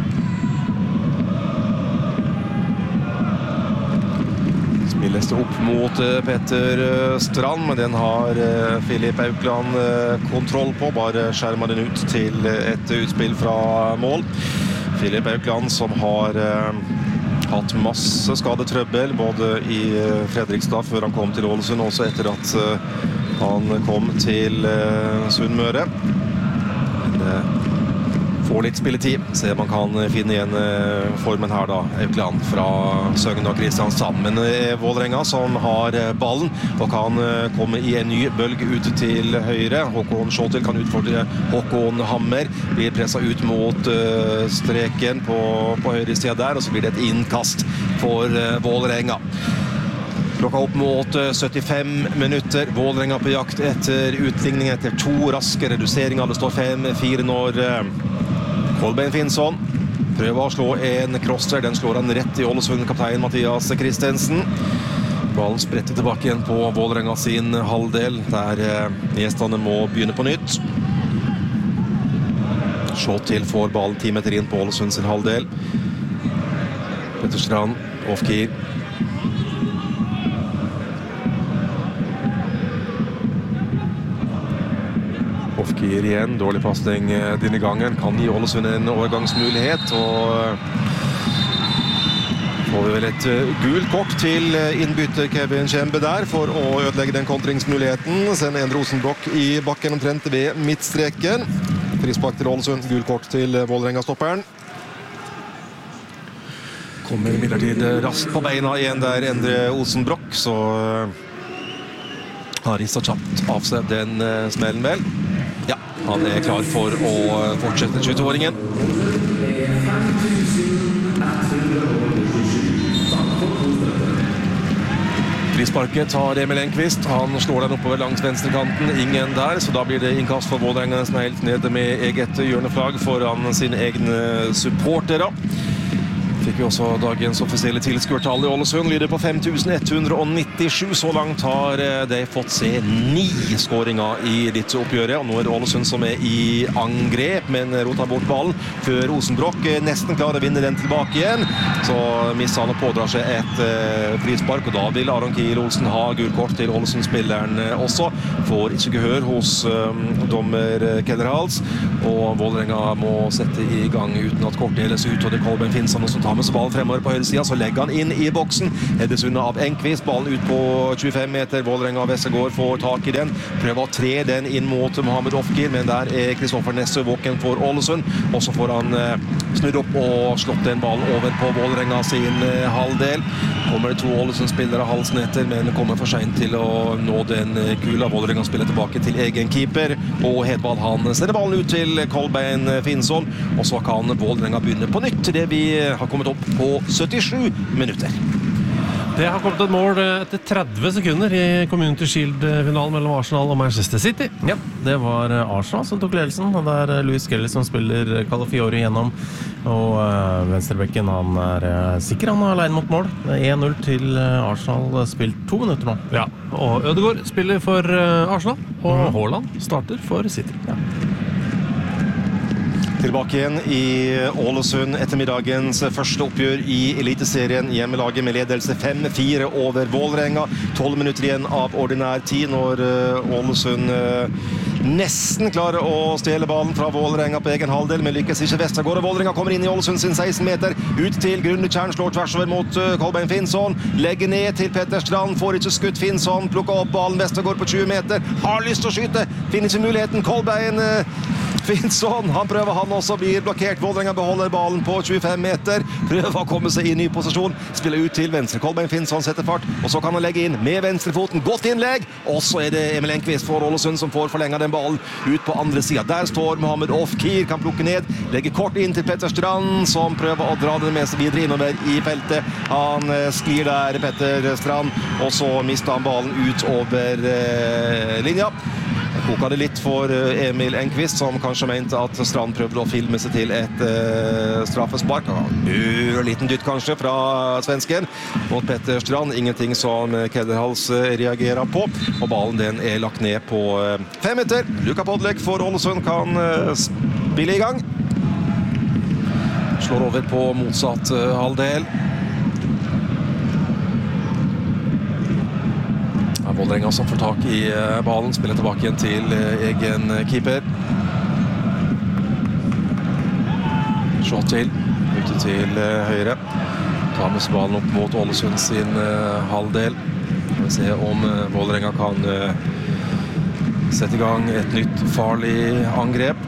Spilles det opp mot uh, Petter uh, Strand, men den har uh, Filip Aukland uh, kontroll på. Bare skjermer den ut til uh, et utspill fra mål. Filip Aukland som har uh, hatt masse skadetrøbbel, både i uh, Fredrikstad før han kom til Ålesund, også etter at uh, han kom til uh, Sunnmøre. Men uh, får litt spilletid, se man kan finne igjen uh, formen her da, Aukland fra Søgn og Kristiansand. Men uh, Vålerenga som har uh, ballen og kan uh, komme i en ny bølg ut til høyre. Håkon Schottil kan utfordre Håkon Hammer, blir presset ut mot uh, streken på, på høyre siden der, og så blir det et innkast for uh, Vålerenga. Klokka opp mot uh, syttifem minutter. Vålerenga på jakt etter utligning etter to raske reduseringer. Det står fem fire når uh, Kolbein Finnsson prøver å slå en crosser. Den slår han rett i Ålesund-kaptein Mathias Kristensen. Ballen spretter tilbake igjen på Vålerenga sin halvdel, der eh, gjestene må begynne på nytt. Schottil får ballen ti meter inn på Ålesund sin halvdel. Petter Strand, off-keer. Off-keer igjen, dårlig passning denne gangen, kan gi Ålesund en overgangsmulighet, og får vi vel et gult kort til innbytter Kevin Kjembe der for å ødelegge den kontringsmuligheten. Send en Rosenbrock i bakken omtrent ved midtstreken. Frispark til Ålesund, gult kort til Vålerenga-stopperen. Kommer imidlertid raskt på beina igjen der Endre Rosenbrock, så har ristet kjapt av seg den smellen vel. Ja, han er klar for å fortsette tjueåringen. Frisparket tar Emil Enqvist. Han slår den oppover langs venstrekanten. Ingen der, så da blir det innkast for Vålerenga som er helt nede med eget hjørneflagg foran sine egne supportere. Fikk vi også dagens offisielle tilskuertall i Ålesund, lyder på fem tusen ett hundre nittisju. Så langt har de fått se ni skåringer i dette oppgjøret, og nå er det Ålesund som er i angrep, men roter bort ballen før Rosenbrock nesten klarer å vinne den tilbake igjen. Så misser han og pådrar seg et uh, frispark, og da vil Aron Kiel Olsen ha gul kort til Ålesund-spilleren også. Får ikke gehør hos um, dommer Kenneth Hals, og Vålerenga må sette i gang uten at kort deles ut, og det Kolbein Finnsson som tar med seg ballen fremover på høyre siden, så legger han inn i boksen. Heddes unna av Enqvist, ballen ut på tjuefem meter, Vålerenga og Vestergaard får tak i den, prøver å tre den inn mot Mohamed Ofkir, men der er Kristoffer Nesse våken for Ålesund, og så får han eh, snudd opp og slått den ballen over på Vålerenga sin eh, halvdel. Kommer det to Ålesund-spillere halsen etter, men kommer for sent til å nå den kula. Vålerenga spiller tilbake til egen keeper, og Hedvald han sender ballen ut til Kolbein Finnsson, og så kan Vålerenga begynne på nytt til det vi har kommet opp på syttisju minutter. Det har kommet et mål etter tretti sekunder i Community Shield-finalen mellom Arsenal og Manchester City. Ja, det var Arsenal som tok ledelsen, og det er Luis Skelly som spiller Calafiori gjennom, og uh, venstrebekken han er uh, sikker, han er alene mot mål. én null til Arsenal, spilt to minutter nå. Ja, og Ødegaard spiller for uh, Arsenal, og mm. Haaland starter for City. Ja. Tilbake igjen i Ålesund, ettermiddagens første oppgjør i Eliteserien. Hjemmelaget med ledelse fem fire over Vålerenga. tolv minutter igjen av ordinær tid når Ålesund nesten klarer å stjele ballen fra Vålerenga på egen halvdel, men lykkes ikke. Vestergaard og Vålerenga kommer inn i Ålesund sin seksten meter, ut til Grunde Tjern, slår tvers over mot Kolbein Finnsson, legger ned til Petter Strand, får ikke skutt Finnsson, plukker opp ballen, Vestergaard på tjue meter, har lyst til å skyte, finner ikke muligheten, Kolbein Finnsson, han prøver han også, blir blokkert, Vålerenga beholder ballen på tjuefem meter, prøver å komme seg i ny posisjon, spiller ut til venstre, Kolbein Finnsson setter fart, og så kan han legge inn med venstrefoten, godt innlegg, og så er det Emil Enqvist for Ålesund som får forlenget den ballen ut på andre siden. Der står Mohamed Ofkir, kan plukke ned, legger kort inn til Petter Strand, som prøver å dra den med seg videre innover i feltet. Han sklir der, Petter Strand, og så mister han ballen ut over eh, linja. Koka det litt for Emil Enqvist, som kanskje mente at Strand prøvde å filme seg til et uh, straffespark. Ør liten dytt kanskje fra svensken mot Petter Strand. Ingenting som Kederhals reagerer på. Og ballen den er lagt ned på uh, fem meter. Luka Podlek for Ålesund kan uh, spille i gang. Slår over på motsatt uh, halvdel. Vålerenga som får tak i ballen, spiller tilbake igjen til egen keeper. Slå til, ute til høyre. Tar med ballen opp mot Ålesund sin halvdel. Vi får se om Vålerenga kan sette i gang et nytt farlig angrep.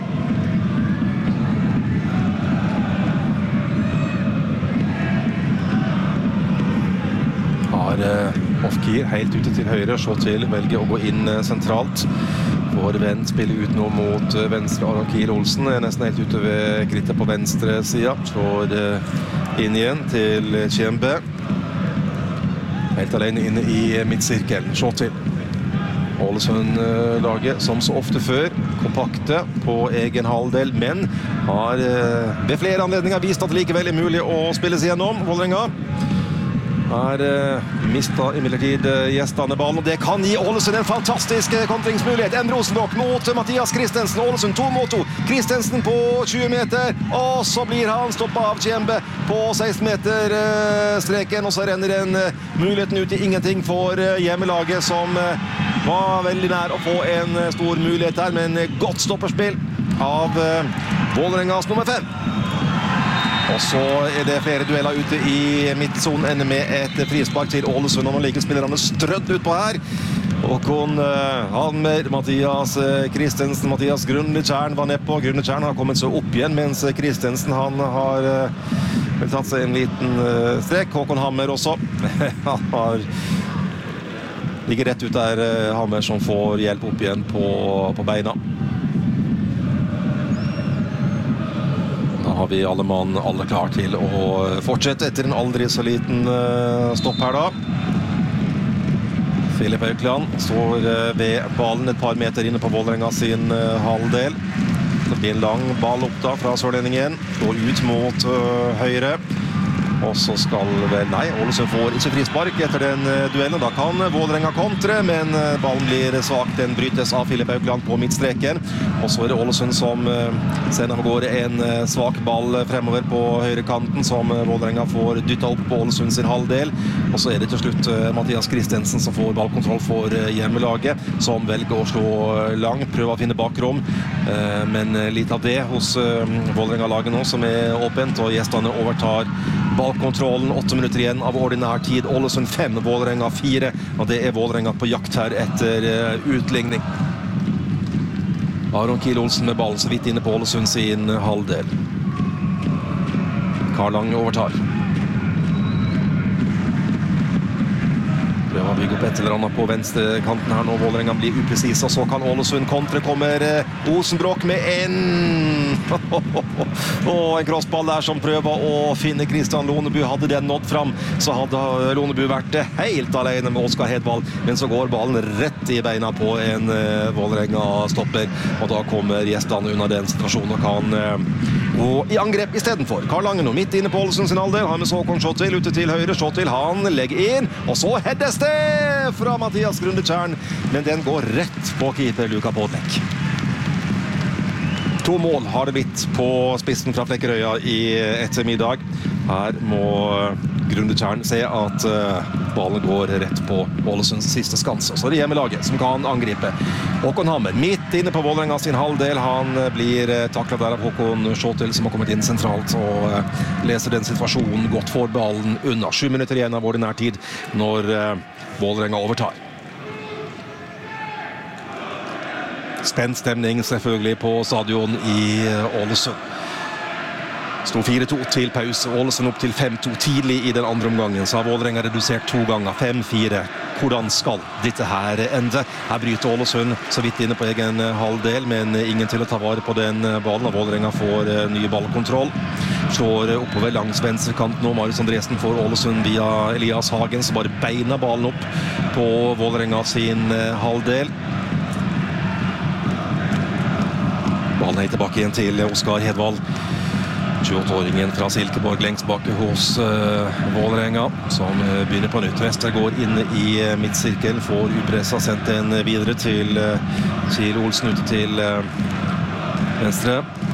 Har Ofkir helt ute til høyre, så til velger å gå inn sentralt. Vår venn spiller ut nå mot venstre. Aron Kiel Olsen er nesten helt ute ved krittet på venstre siden. Slår inn igjen til Kjembe. Helt alene inne i midtsirkelen. Så til Ålesund-laget, som så ofte før, kompakte på egen halvdel, men har ved flere anledninger vist at det likevel er mulig å spille seg gjennom. Vålerenga har uh, mistet imidlertid uh, gjestene ballen, og det kan gi Ålesund en fantastisk uh, kontringsmulighet. Endre Rosenbrock mot uh, Mathias Christensen. Ålesund to mot to. Christensen på tjue meter, og så blir han stoppet av Kjembe på seksten meter uh, streken, og så renner den uh, muligheten ut i ingenting for uh, hjemmelaget, som uh, var veldig nær å få en uh, stor mulighet her, men uh, godt stopperspill av uh, Vålerengas nummer fem. Og så er det flere dueller ute i midtsonen, ender med et frispark til Ålesund, og nå ligger spillerne strødd ut på her. Håkon uh, Halmer, Mathias uh, Christensen, Mathias Grunde Tjern var ned på. Grunde Tjern har kommet seg opp igjen, mens Christensen han har uh, vel tatt seg en liten uh, strek. Håkon Hammer også. Han har ligger rett ut der, uh, Hammer som får hjelp opp igjen på, på beina. Har vi alle mann, alle klar til å fortsette etter en aldri så liten uh, stopp her da. Filip Aukland står uh, ved ballen et par meter inne på Vålerenga sin uh, halvdel. Det blir en lang ball opp da fra sørlendingen. Går ut mot uh, høyre. og så skal vel, nei, Ålesund får ikke frispark etter den duellen. Da kan Vålerenga kontre, men ballen blir svak. Den brytes av Filip Haugland på midtstreken. Og så er det Ålesund som sender av gårde en svak ball fremover på høyrekanten, som Vålerenga får dyttet opp på Ålesund sin halvdel. Og så er det til slutt Mathias Christensen som får ballkontroll for hjemmelaget, som velger å slå lang, prøver å finne bakrom. Men litt av det hos Vålerenga-laget nå, som er åpent, og gjestene overtar ballkontrollen. Åtte minutter igjen av ordinær tid. Ålesund fem, Vålerenga fire, og det er Vålerenga på jakt her etter utligning. Aron Kiel Olsen med ballen så vidt inne på Ålesund sin halvdel. Karl Lange overtar. Prøver å bygge opp et eller annet på venstre kanten her nå. Vålerenga blir upresis, og så kan Ålesund kontre. Kommer Osenbråk med en og en crossball der som prøver å finne Kristian Lonebu. Hadde den nådd fram, så hadde Lonebu vært helt alene med Oskar Hedvald, men så går ballen rett i beina på en Vålerenga-stopper, og da kommer gjestene under den situasjonen og kan gå i angrep i stedet for. Karl Lange nå midt inne på Ålesund sin alder, har med Såkon Sjåtil ute til høyre. Sjåtil, han legger inn, og så heades det fra Mathias Grundetjern, men den går rett på keeper Luka Podlek. To mål har det blitt på spissen fra Flekkerøya i ettermiddag. Her må Grundetjern se at ballen går rett på Ålesunds siste skans. Så er det hjemmelaget som kan angripe. Håkon Hammer midt inne på Vålerenga sin halvdel. Han blir taklet der av Håkon Sjåtil, som har kommet inn sentralt og leser den situasjonen godt for ballen unna. Sju minutter igjen av ordinær tid når Vålerenga overtar. Spent stemning selvfølgelig på stadion i Ålesund. Stod fire to til pause. Ålesund opp til fem to tidlig i den andre omgangen. Så har Vålerenga redusert to ganger. fem fire. Hvordan skal dette her ende? Her bryter Ålesund så vidt inne på egen halvdel, men ingen til å ta vare på den ballen. Og Vålerenga får ny ballkontroll. Slår oppover langs venstre kant nå. Marius Andresen får Ålesund via Elias Hagen, som bare beina ballen opp på Vålerenga sin halvdel. Ballen er tilbake igjen til Oskar Hedvald. tjueåtte-åringen fra Silkeborg lengst bak hos uh, Vålerenga, som uh, begynner på nytt. Vester går inn i uh, midtsirkel, får upressa sendt den videre til uh, Kiel Olsen ute til uh, venstre.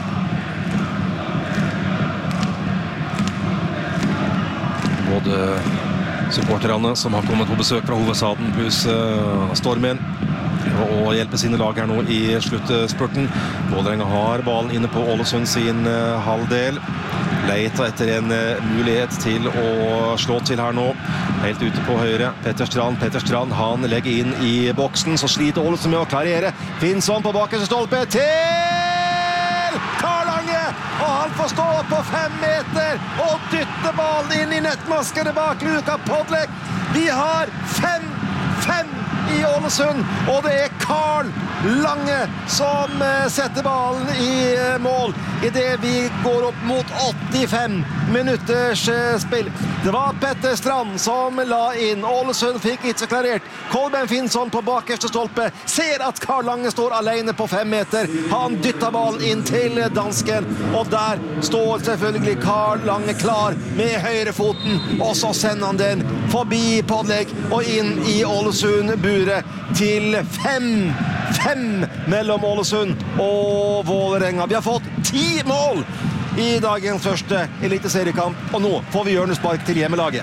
Både supporterne som har kommet på besøk fra hovedstaden, pluss uh, Stormen, og hjelpe sine lag her nå i sluttspurten. Vålerenga har ballen inne på Ålesund sin uh, halvdel. Leiter etter en uh, mulighet til å slå til her nå. Helt ute på høyre. Petter Strand, Petter Strand, han legger inn i boksen, så sliter Ålesund med å klarere. Finnsson på bakerste stolpe til Karl Lange, og han får stå på fem meter og dytte ballen inn i nettmaskene bak Luka Podlek. Vi har fem fem i Ålesund, og det er Karl Lange som setter ballen i mål i det vi går opp mot åttifem minutters spill. Det var Petter Strand som la inn. Ålesund fikk ikke klarert. Kolben Finnsson på bakerste stolpe ser at Karl Lange står alene på fem meter. Han dytter ballen inn til dansken, og der står selvfølgelig Karl Lange klar med høyrefoten, og så sender han den forbi Podlek og inn i Ålesund-buret til fem fem mellom Ålesund og Vålerenga. Vi har fått ti mål i dagens første eliteseriekamp, og nå får vi hjørnespark til hjemmelaget.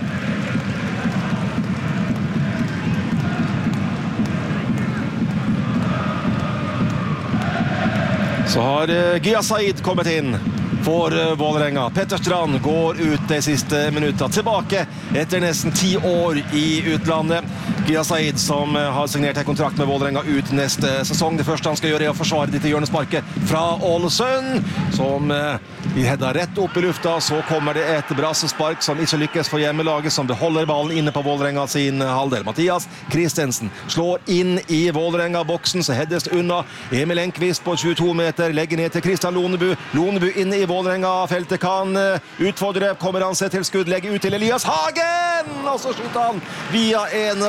Så har Gia Said kommet inn for Vålerenga. Petter Strand går ut de siste minutter, tilbake etter nesten ti år i utlandet. Gia Said, som har signert en kontrakt med Vålerenga ut neste sesong. Det første han skal gjøre er å forsvare dette hjørnesparket fra Ålesund, som vi header rett opp i lufta. Så kommer det et brassespark som ikke lykkes for hjemmelaget, som beholder ballen inne på Vålerenga sin halvdel. Mathias Christensen slår inn i Vålerenga-boksen, så heades det unna. Emil Enqvist på tjueto meter legger ned til Kristian Lonebu. Lonebu inne i Vålerenga-feltet kan utfordre. Kommer han seg til skudd, legger ut til Elias Hagen, og så skyter han via en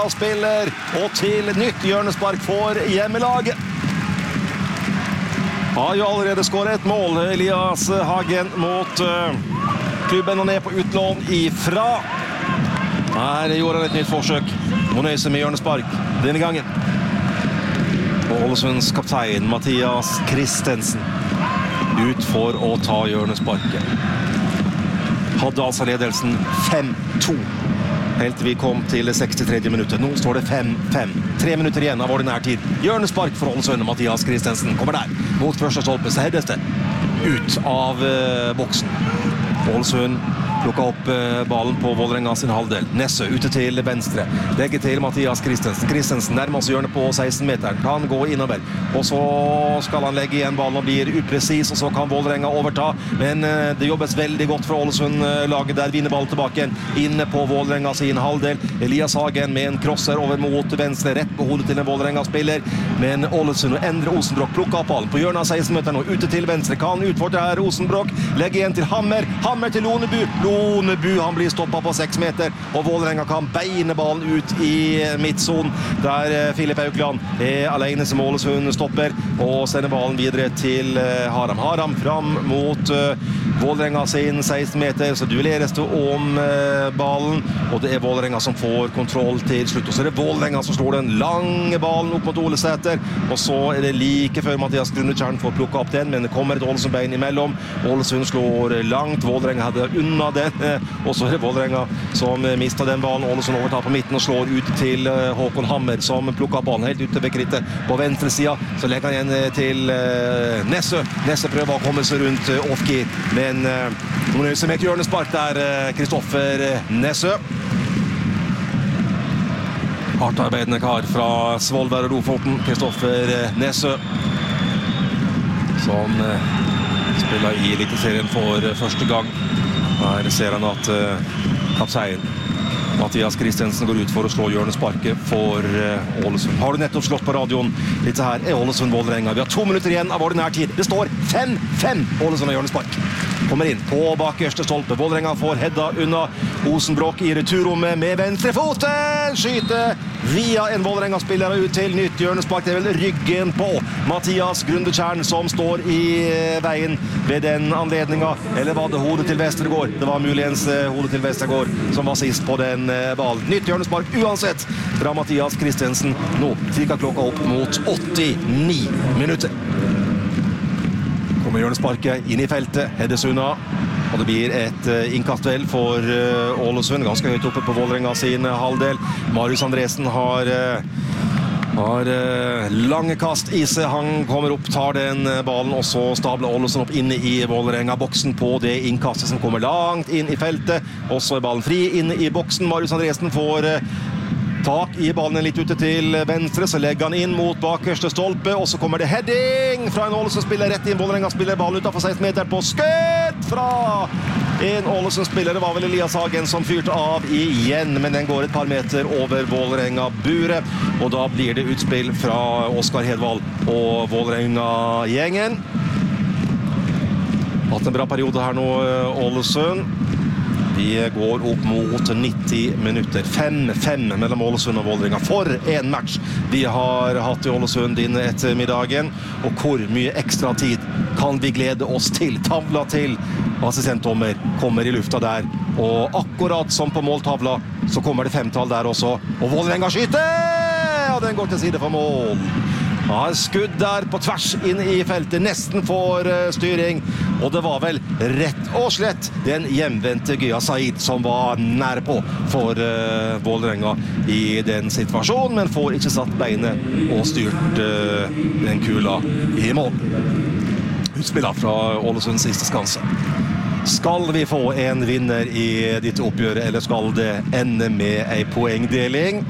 Vålerenga-spiller, og til nytt hjørnespark for hjemmelaget. Har jo allerede skåret et mål. Elias Hagen mot uh, klubben og ned på utlån ifra. Her gjorde han et nytt forsøk. Må nøye seg med hjørnespark denne gangen. Og Ålesunds kaptein Mathias Christensen ut for å ta hjørnesparket. Hadde altså ledelsen fem to. Helt til vi kom til sekstitredje minuttet. Nå står det fem fem. Tre minutter igjen av ordinær tid. Hjørnespark for Ålesund. Mathias Christensen kommer der. Mot første stolpe, så heades det ut av uh, boksen. Ålesund plukket opp uh, ballen på Vålerenga sin halvdel. Nesse ute til venstre. Legger til Mathias Christensen. Christensen nærmer seg hjørnet på seksten meter. Kan gå innover. Og så skal han legge igjen ballen og blir upresis, og så kan Vålerenga overta. Men uh, det jobbes veldig godt for Ålesund-laget der. Vinner ballen tilbake igjen. Inne på Vålerenga sin halvdel. Elias Hagen med en crosser over mot venstre. Rett på hodet til en Vålerenga-spiller. Men Ålesund og Endre Osenbrokk plukker opp ballen på hjørnet av seksten meter nå. Ute til venstre. Kan utfordre her Osenbrokk. Legger igjen til Hammer. Hammer til Lonebu. Lonebu, han blir stoppet på seks meter, og Vålerenga kan beine ballen ut i midtzon, der Filip Aukland er alene som Ålesund stopper, og sender ballen videre til Haram. Haram fram mot uh, Vålerenga sin seksten meter, så duelleres det om uh, ballen, og det er Vålerenga som får kontroll til slutt. Og så er det Vålerenga som slår den lange ballen opp mot Ole Sæter, og så er det like før Mathias Grundetjern får plukket opp den, men det kommer et Ålesund-bein imellom. Ålesund slår langt, Vålerenga hadde unna den, og så er det Vålerenga som mistet den ballen. Ålesund overtar på midten og slår ut til Håkon Hammer, som plukker ballen helt ute ved krittet på venstre siden. Så legger han igjen til Nesse. Nesse prøver å komme seg rundt off-gear, men nå nøyer seg med et hjørnespark der, Kristoffer Nesse. Hardtarbeidende kar fra Svolvær og Lofoten, Kristoffer Nesse, som spiller i Eliteserien for første gang. Her ser han at uh, kaptein Mathias Christensen går ut for å slå hjørnesparket for uh, Ålesund. Har du nettopp slått på radioen? Dette her er Ålesund-Vålerenga. Vi har to minutter igjen av ordinær tid. Det står fem fem. Ålesund har hjørnespark. Kommer inn på bakerste stolpe. Vålerenga får hedda unna Osenbrokk i returrommet med venstre foten. Skyter via en Vålerenga-spiller ut til nytt hjørnespark. Det er vel ryggen på Mathias Grundetjern som står i veien ved den anledningen. Eller var det hodet til Vestergaard? Det var muligens hodet til Vestergaard som var sist på den ballen. Nytt hjørnespark uansett fra Mathias Christensen. Nå tikker klokka opp mot åttini minutter. Kommer hjørnesparket inn i feltet, hedes unna, og det blir et innkastvel for Ålesund, ganske høyt oppe på Vålerenga sin halvdel. Marius Andresen har, har lange kast i seg, han kommer opp, tar den ballen, og så stabler Ålesund opp inne i Vålerenga-boksen på det innkastet som kommer langt inn i feltet, og så er ballen fri inne i boksen. Marius Andresen får tak i ballen litt ute til venstre, så legger han inn mot bakerste stolpe, og så kommer det heading fra en Ålesund-spiller rett inn. Vålerenga spiller ballen utenfor seksten meter på skudd fra en Ålesund-spiller. Det var vel Elias Hagen som fyrte av igjen, men den går et par meter over Vålerenga-buret, og da blir det utspill fra Oskar Hedvald og Vålerenga-gjengen. Hatt en bra periode her nå, Ålesund. Vi går opp mot nitti minutter. fem fem mellom Ålesund og Vålerenga. For en match vi har hatt i Ålesund denne ettermiddagen. Og hvor mye ekstra tid kan vi glede oss til? Tavla til assistentdommer kommer i lufta der. Og akkurat som på måltavla så kommer det femtall der også. Og Vålerenga skyter! Og den går til side for mål. Ja, skudd der på tvers inn i feltet, nesten får uh, styring, og det var vel rett og slett den hjemvendte Gya Said som var nær på for uh, Vålerenga i den situasjonen, men får ikke satt beinet og styrt uh, den kula i mål. Utspillet fra Ålesunds siste skanse. Skal vi få en vinner i dette oppgjøret, eller skal det ende med en poengdeling?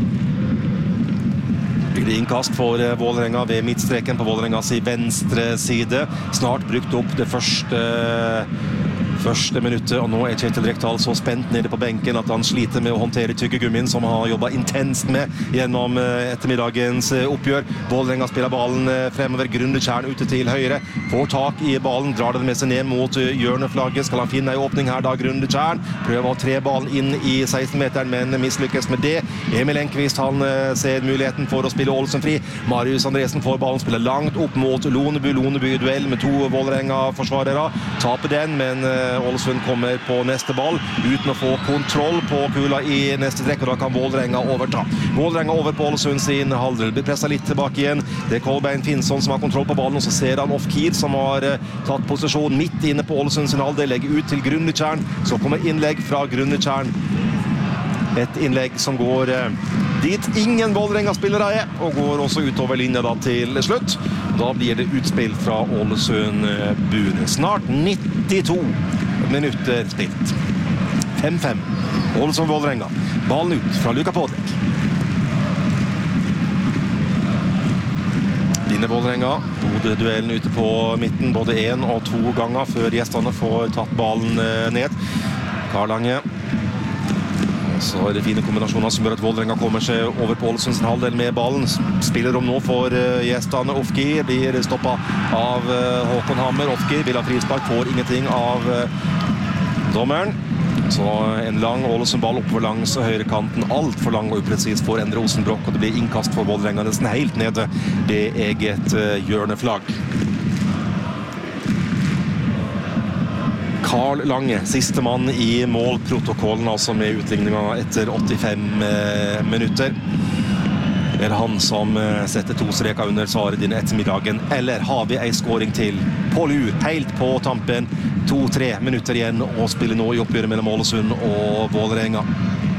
Det er innkast for Vålerenga ved midtstreken på Vålerengas i venstre side. Snart brukt opp det første første minuttet, og nå er Kjetil Rekdal så spent nede på benken at han sliter med å håndtere tyggegummien som han har jobbet intenst med gjennom ettermiddagens oppgjør. Vålerenga spiller ballen fremover, Grundetjern ute til høyre, får tak i ballen, drar den med seg ned mot hjørneflagget. Skal han finne en åpning her da, Grundetjern prøver å tre ballen inn i seksten-meteren, men mislykkes med det. Emil Enqvist, han ser muligheten for å spille Ålesund fri. Marius Andresen får ballen, spiller langt opp mot Lonebu. Lonebu i duell med to Vålerenga-forsvarere. Taper den, men Ålesund kommer på neste ball uten å få kontroll på kula i neste trekk, og da kan Vålerenga overta. Vålerenga over på Ålesund sin halvdel. Blir presset litt tilbake igjen. Det er Kolbein Finnsson som har kontroll på ballen, og så ser han Off-Keir som har tatt posisjon midt inne på Ålesund sin halvdel, legger ut til Grundetjern. Så kommer innlegg fra Grundetjern. Et innlegg som går dit ingen Vålerenga-spillere er, og går også utover linja da til slutt. Da blir det utspill fra Ålesund-buen. Snart nittito minutter spilt. fem fem. Ålesund-Vålerenga. Ballen ut fra Luka Podek. Vinner Vålerenga. Hovedduellen ute på midten både en og to ganger før gjestene får tatt ballen ned. Karlange. Så er det fine kombinasjoner som gjør at Vålerenga kommer seg over på Ålesunds halvdel med ballen. Spiller om nå for gjestene. Off-Keir blir stoppet av Håkon Hammer. Off-Keir vil ha frispark, får ingenting av dommeren. Så en lang Ålesund-ball oppover langs høyrekanten. Alt for lang og upresis for Endre Osenbrokk, og det blir innkast for Vålerenga nesten helt nede. Det er eget hjørneflagg. Karl Lange, siste mann i målprotokollen, altså med utligningen etter åttifem minutter. Er det han som setter to streker under svaret dine ettermiddagen, eller har vi en skåring til på lur, helt på tampen? To-tre minutter igjen å spille nå i oppgjøret mellom Ålesund og Vålerenga.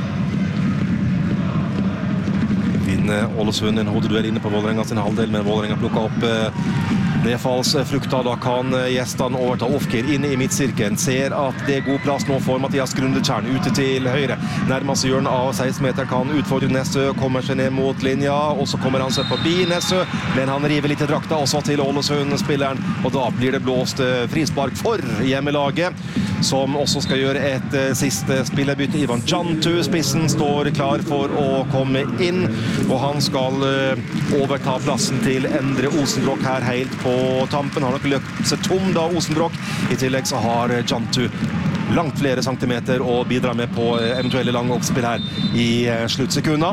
Vinner Ålesund en hodeduell inne på Vålerenga sin halvdel, men Vålerenga plukker opp nedfallsfrukta. Da kan gjestene overta. Off-Keir inne i midtsirkelen. Ser at det er god plass nå for Mathias Grundetjern ute til høyre. Nærmest hjørnet av seksten meter kan utfordre Nessø. Kommer seg ned mot linja, og så kommer han seg forbi Nessø. Men han river litt i drakta, og så til Ålesund-spilleren. Og da blir det blåst frispark for hjemmelaget, som også skal gjøre et siste spillerbytte. Ivan Jantu, spissen, står klar for å komme inn, og han skal overta plassen til Endre Osenbrokk her helt på tampen. Har nok løpt seg tom da, Osenbrokk. I tillegg så har Jantu langt flere centimeter å bidra med på eventuelle lange oppspill her i sluttsekunda.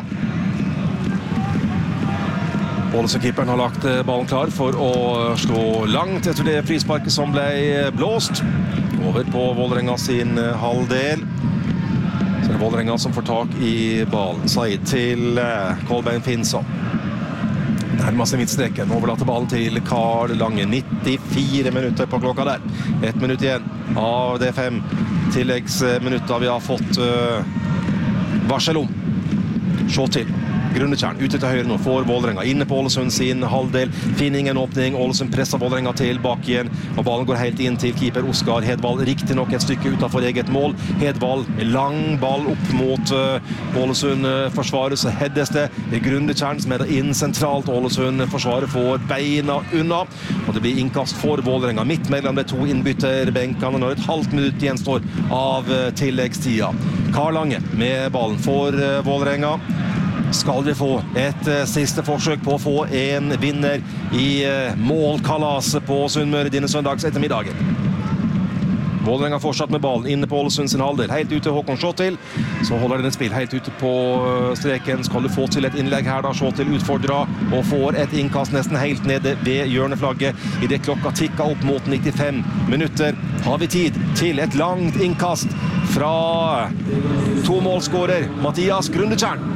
Ålesund-keeperen har lagt ballen klar for å slå langt etter det frisparket som ble blåst. Over på Vålerenga sin halvdel. Så er det Vålerenga som får tak i ballen. Said til Kolbein Finnsson. Nærmest i midtstreken, overlater ballen til Karl Lange. nittifire minutter på klokka der. Ett minutt igjen av de fem tilleggsminutter vi har fått uh, varsel om. Se til. Grundetjern ute til høyre nå, får Vålerenga inne på Ålesund sin halvdel. Finner ingen åpning. Ålesund presser Vålerenga tilbake igjen, og ballen går helt inn til keeper Oskar Hedvald. Riktig nok et stykke utenfor eget mål. Hedvald med lang ball opp mot uh, Ålesund-forsvaret, så heddes det. Det er Grundetjern som er der inn sentralt. Ålesund-forsvaret får beina unna, og det blir innkast for Vålerenga. Midt mellom de to innbytterbenkene når et halvt minutt gjenstår av uh, tilleggstida. Karl Lange med ballen for uh, Vålerenga. Skal vi få et uh, siste forsøk på å få en vinner i uh, målkalaset på Sunnmøre denne søndags ettermiddagen. Vålerenga fortsatt med ballen inne på Ålesund sin halvdel. Helt ute Håkon Sjåtil. Så holder den et spill helt ute på streken. Skal du få til et innlegg her da, Sjåtil utfordrer og får et innkast nesten helt nede ved hjørneflagget. I det klokka tikker opp mot nittifem minutter. Har vi tid til et langt innkast fra to målskårer Mathias Grundetjern.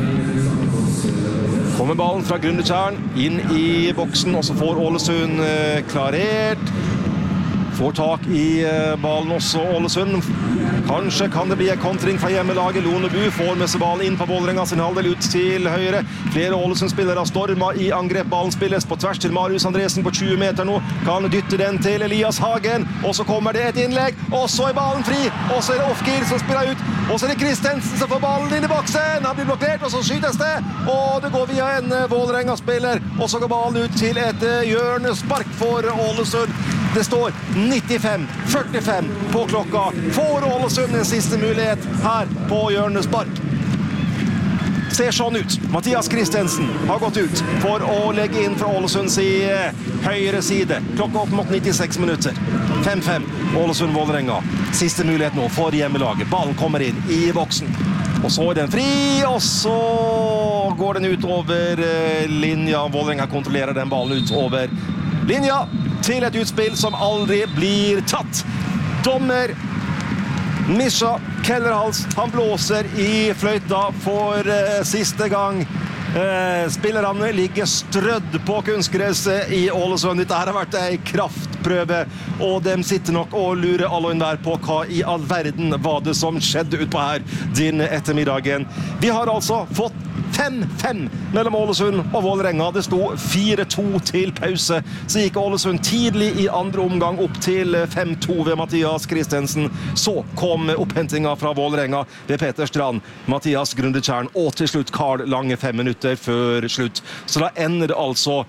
Kommer ballen fra Grundetjern inn i boksen, og så får Ålesund eh, klarert. Får tak i eh, ballen også, Ålesund. Kanskje kan det bli en kontring fra hjemmelaget. Lonebu får med seg ballen inn på Vålerenga sin halvdel ut til høyre. Flere Ålesund-spillere stormer i angrep. Ballen spilles på tvers til Marius Andresen på tjue meter nå. Kan dytte den til Elias Hagen, og så kommer det et innlegg, og så er ballen fri, og så er det Off-Keir som spiller ut, og så er det Kristensen som får ballen inn i boksen. Han blir blokkert, og så skytes det, og det går via en Vålerenga-spiller, og så går ballen ut til et hjørnespark for Ålesund. Det står nittifem førtifem på klokka. Får Ålesund en siste mulighet her på hjørnespark. Ser sånn ut. Mathias Christensen har gått ut for å legge inn fra Ålesunds i høyre side. Klokka opp mot nittiseks minutter. fem fem. Ålesund-Vålerenga. Siste mulighet nå for hjemmelaget. Ballen kommer inn i boksen. Og så er den fri, og så går den ut over linja. Vålerenga kontrollerer den ballen ut over linja til et utspill som aldri blir tatt. Dommer Misha Kellerhals, han blåser i fløyta for uh, siste gang. Uh, spillerne ligger strødd på kunstgresset i Ålesund. Dette her har vært en kraftprøve, og de sitter nok og lurer alle og enhver på hva i all verden var det som skjedde utpå her denne ettermiddagen. Vi har altså fått fem fem mellom Ålesund og Vålerenga. Det sto fire to til pause. Så gikk Ålesund tidlig i andre omgang opp til fem to ved Mathias Christensen. Så kom opphentinga fra Vålerenga ved Peter Strand, Mathias Grundetjern og til slutt Karl Lange fem minutter før slutt. Så da ender det altså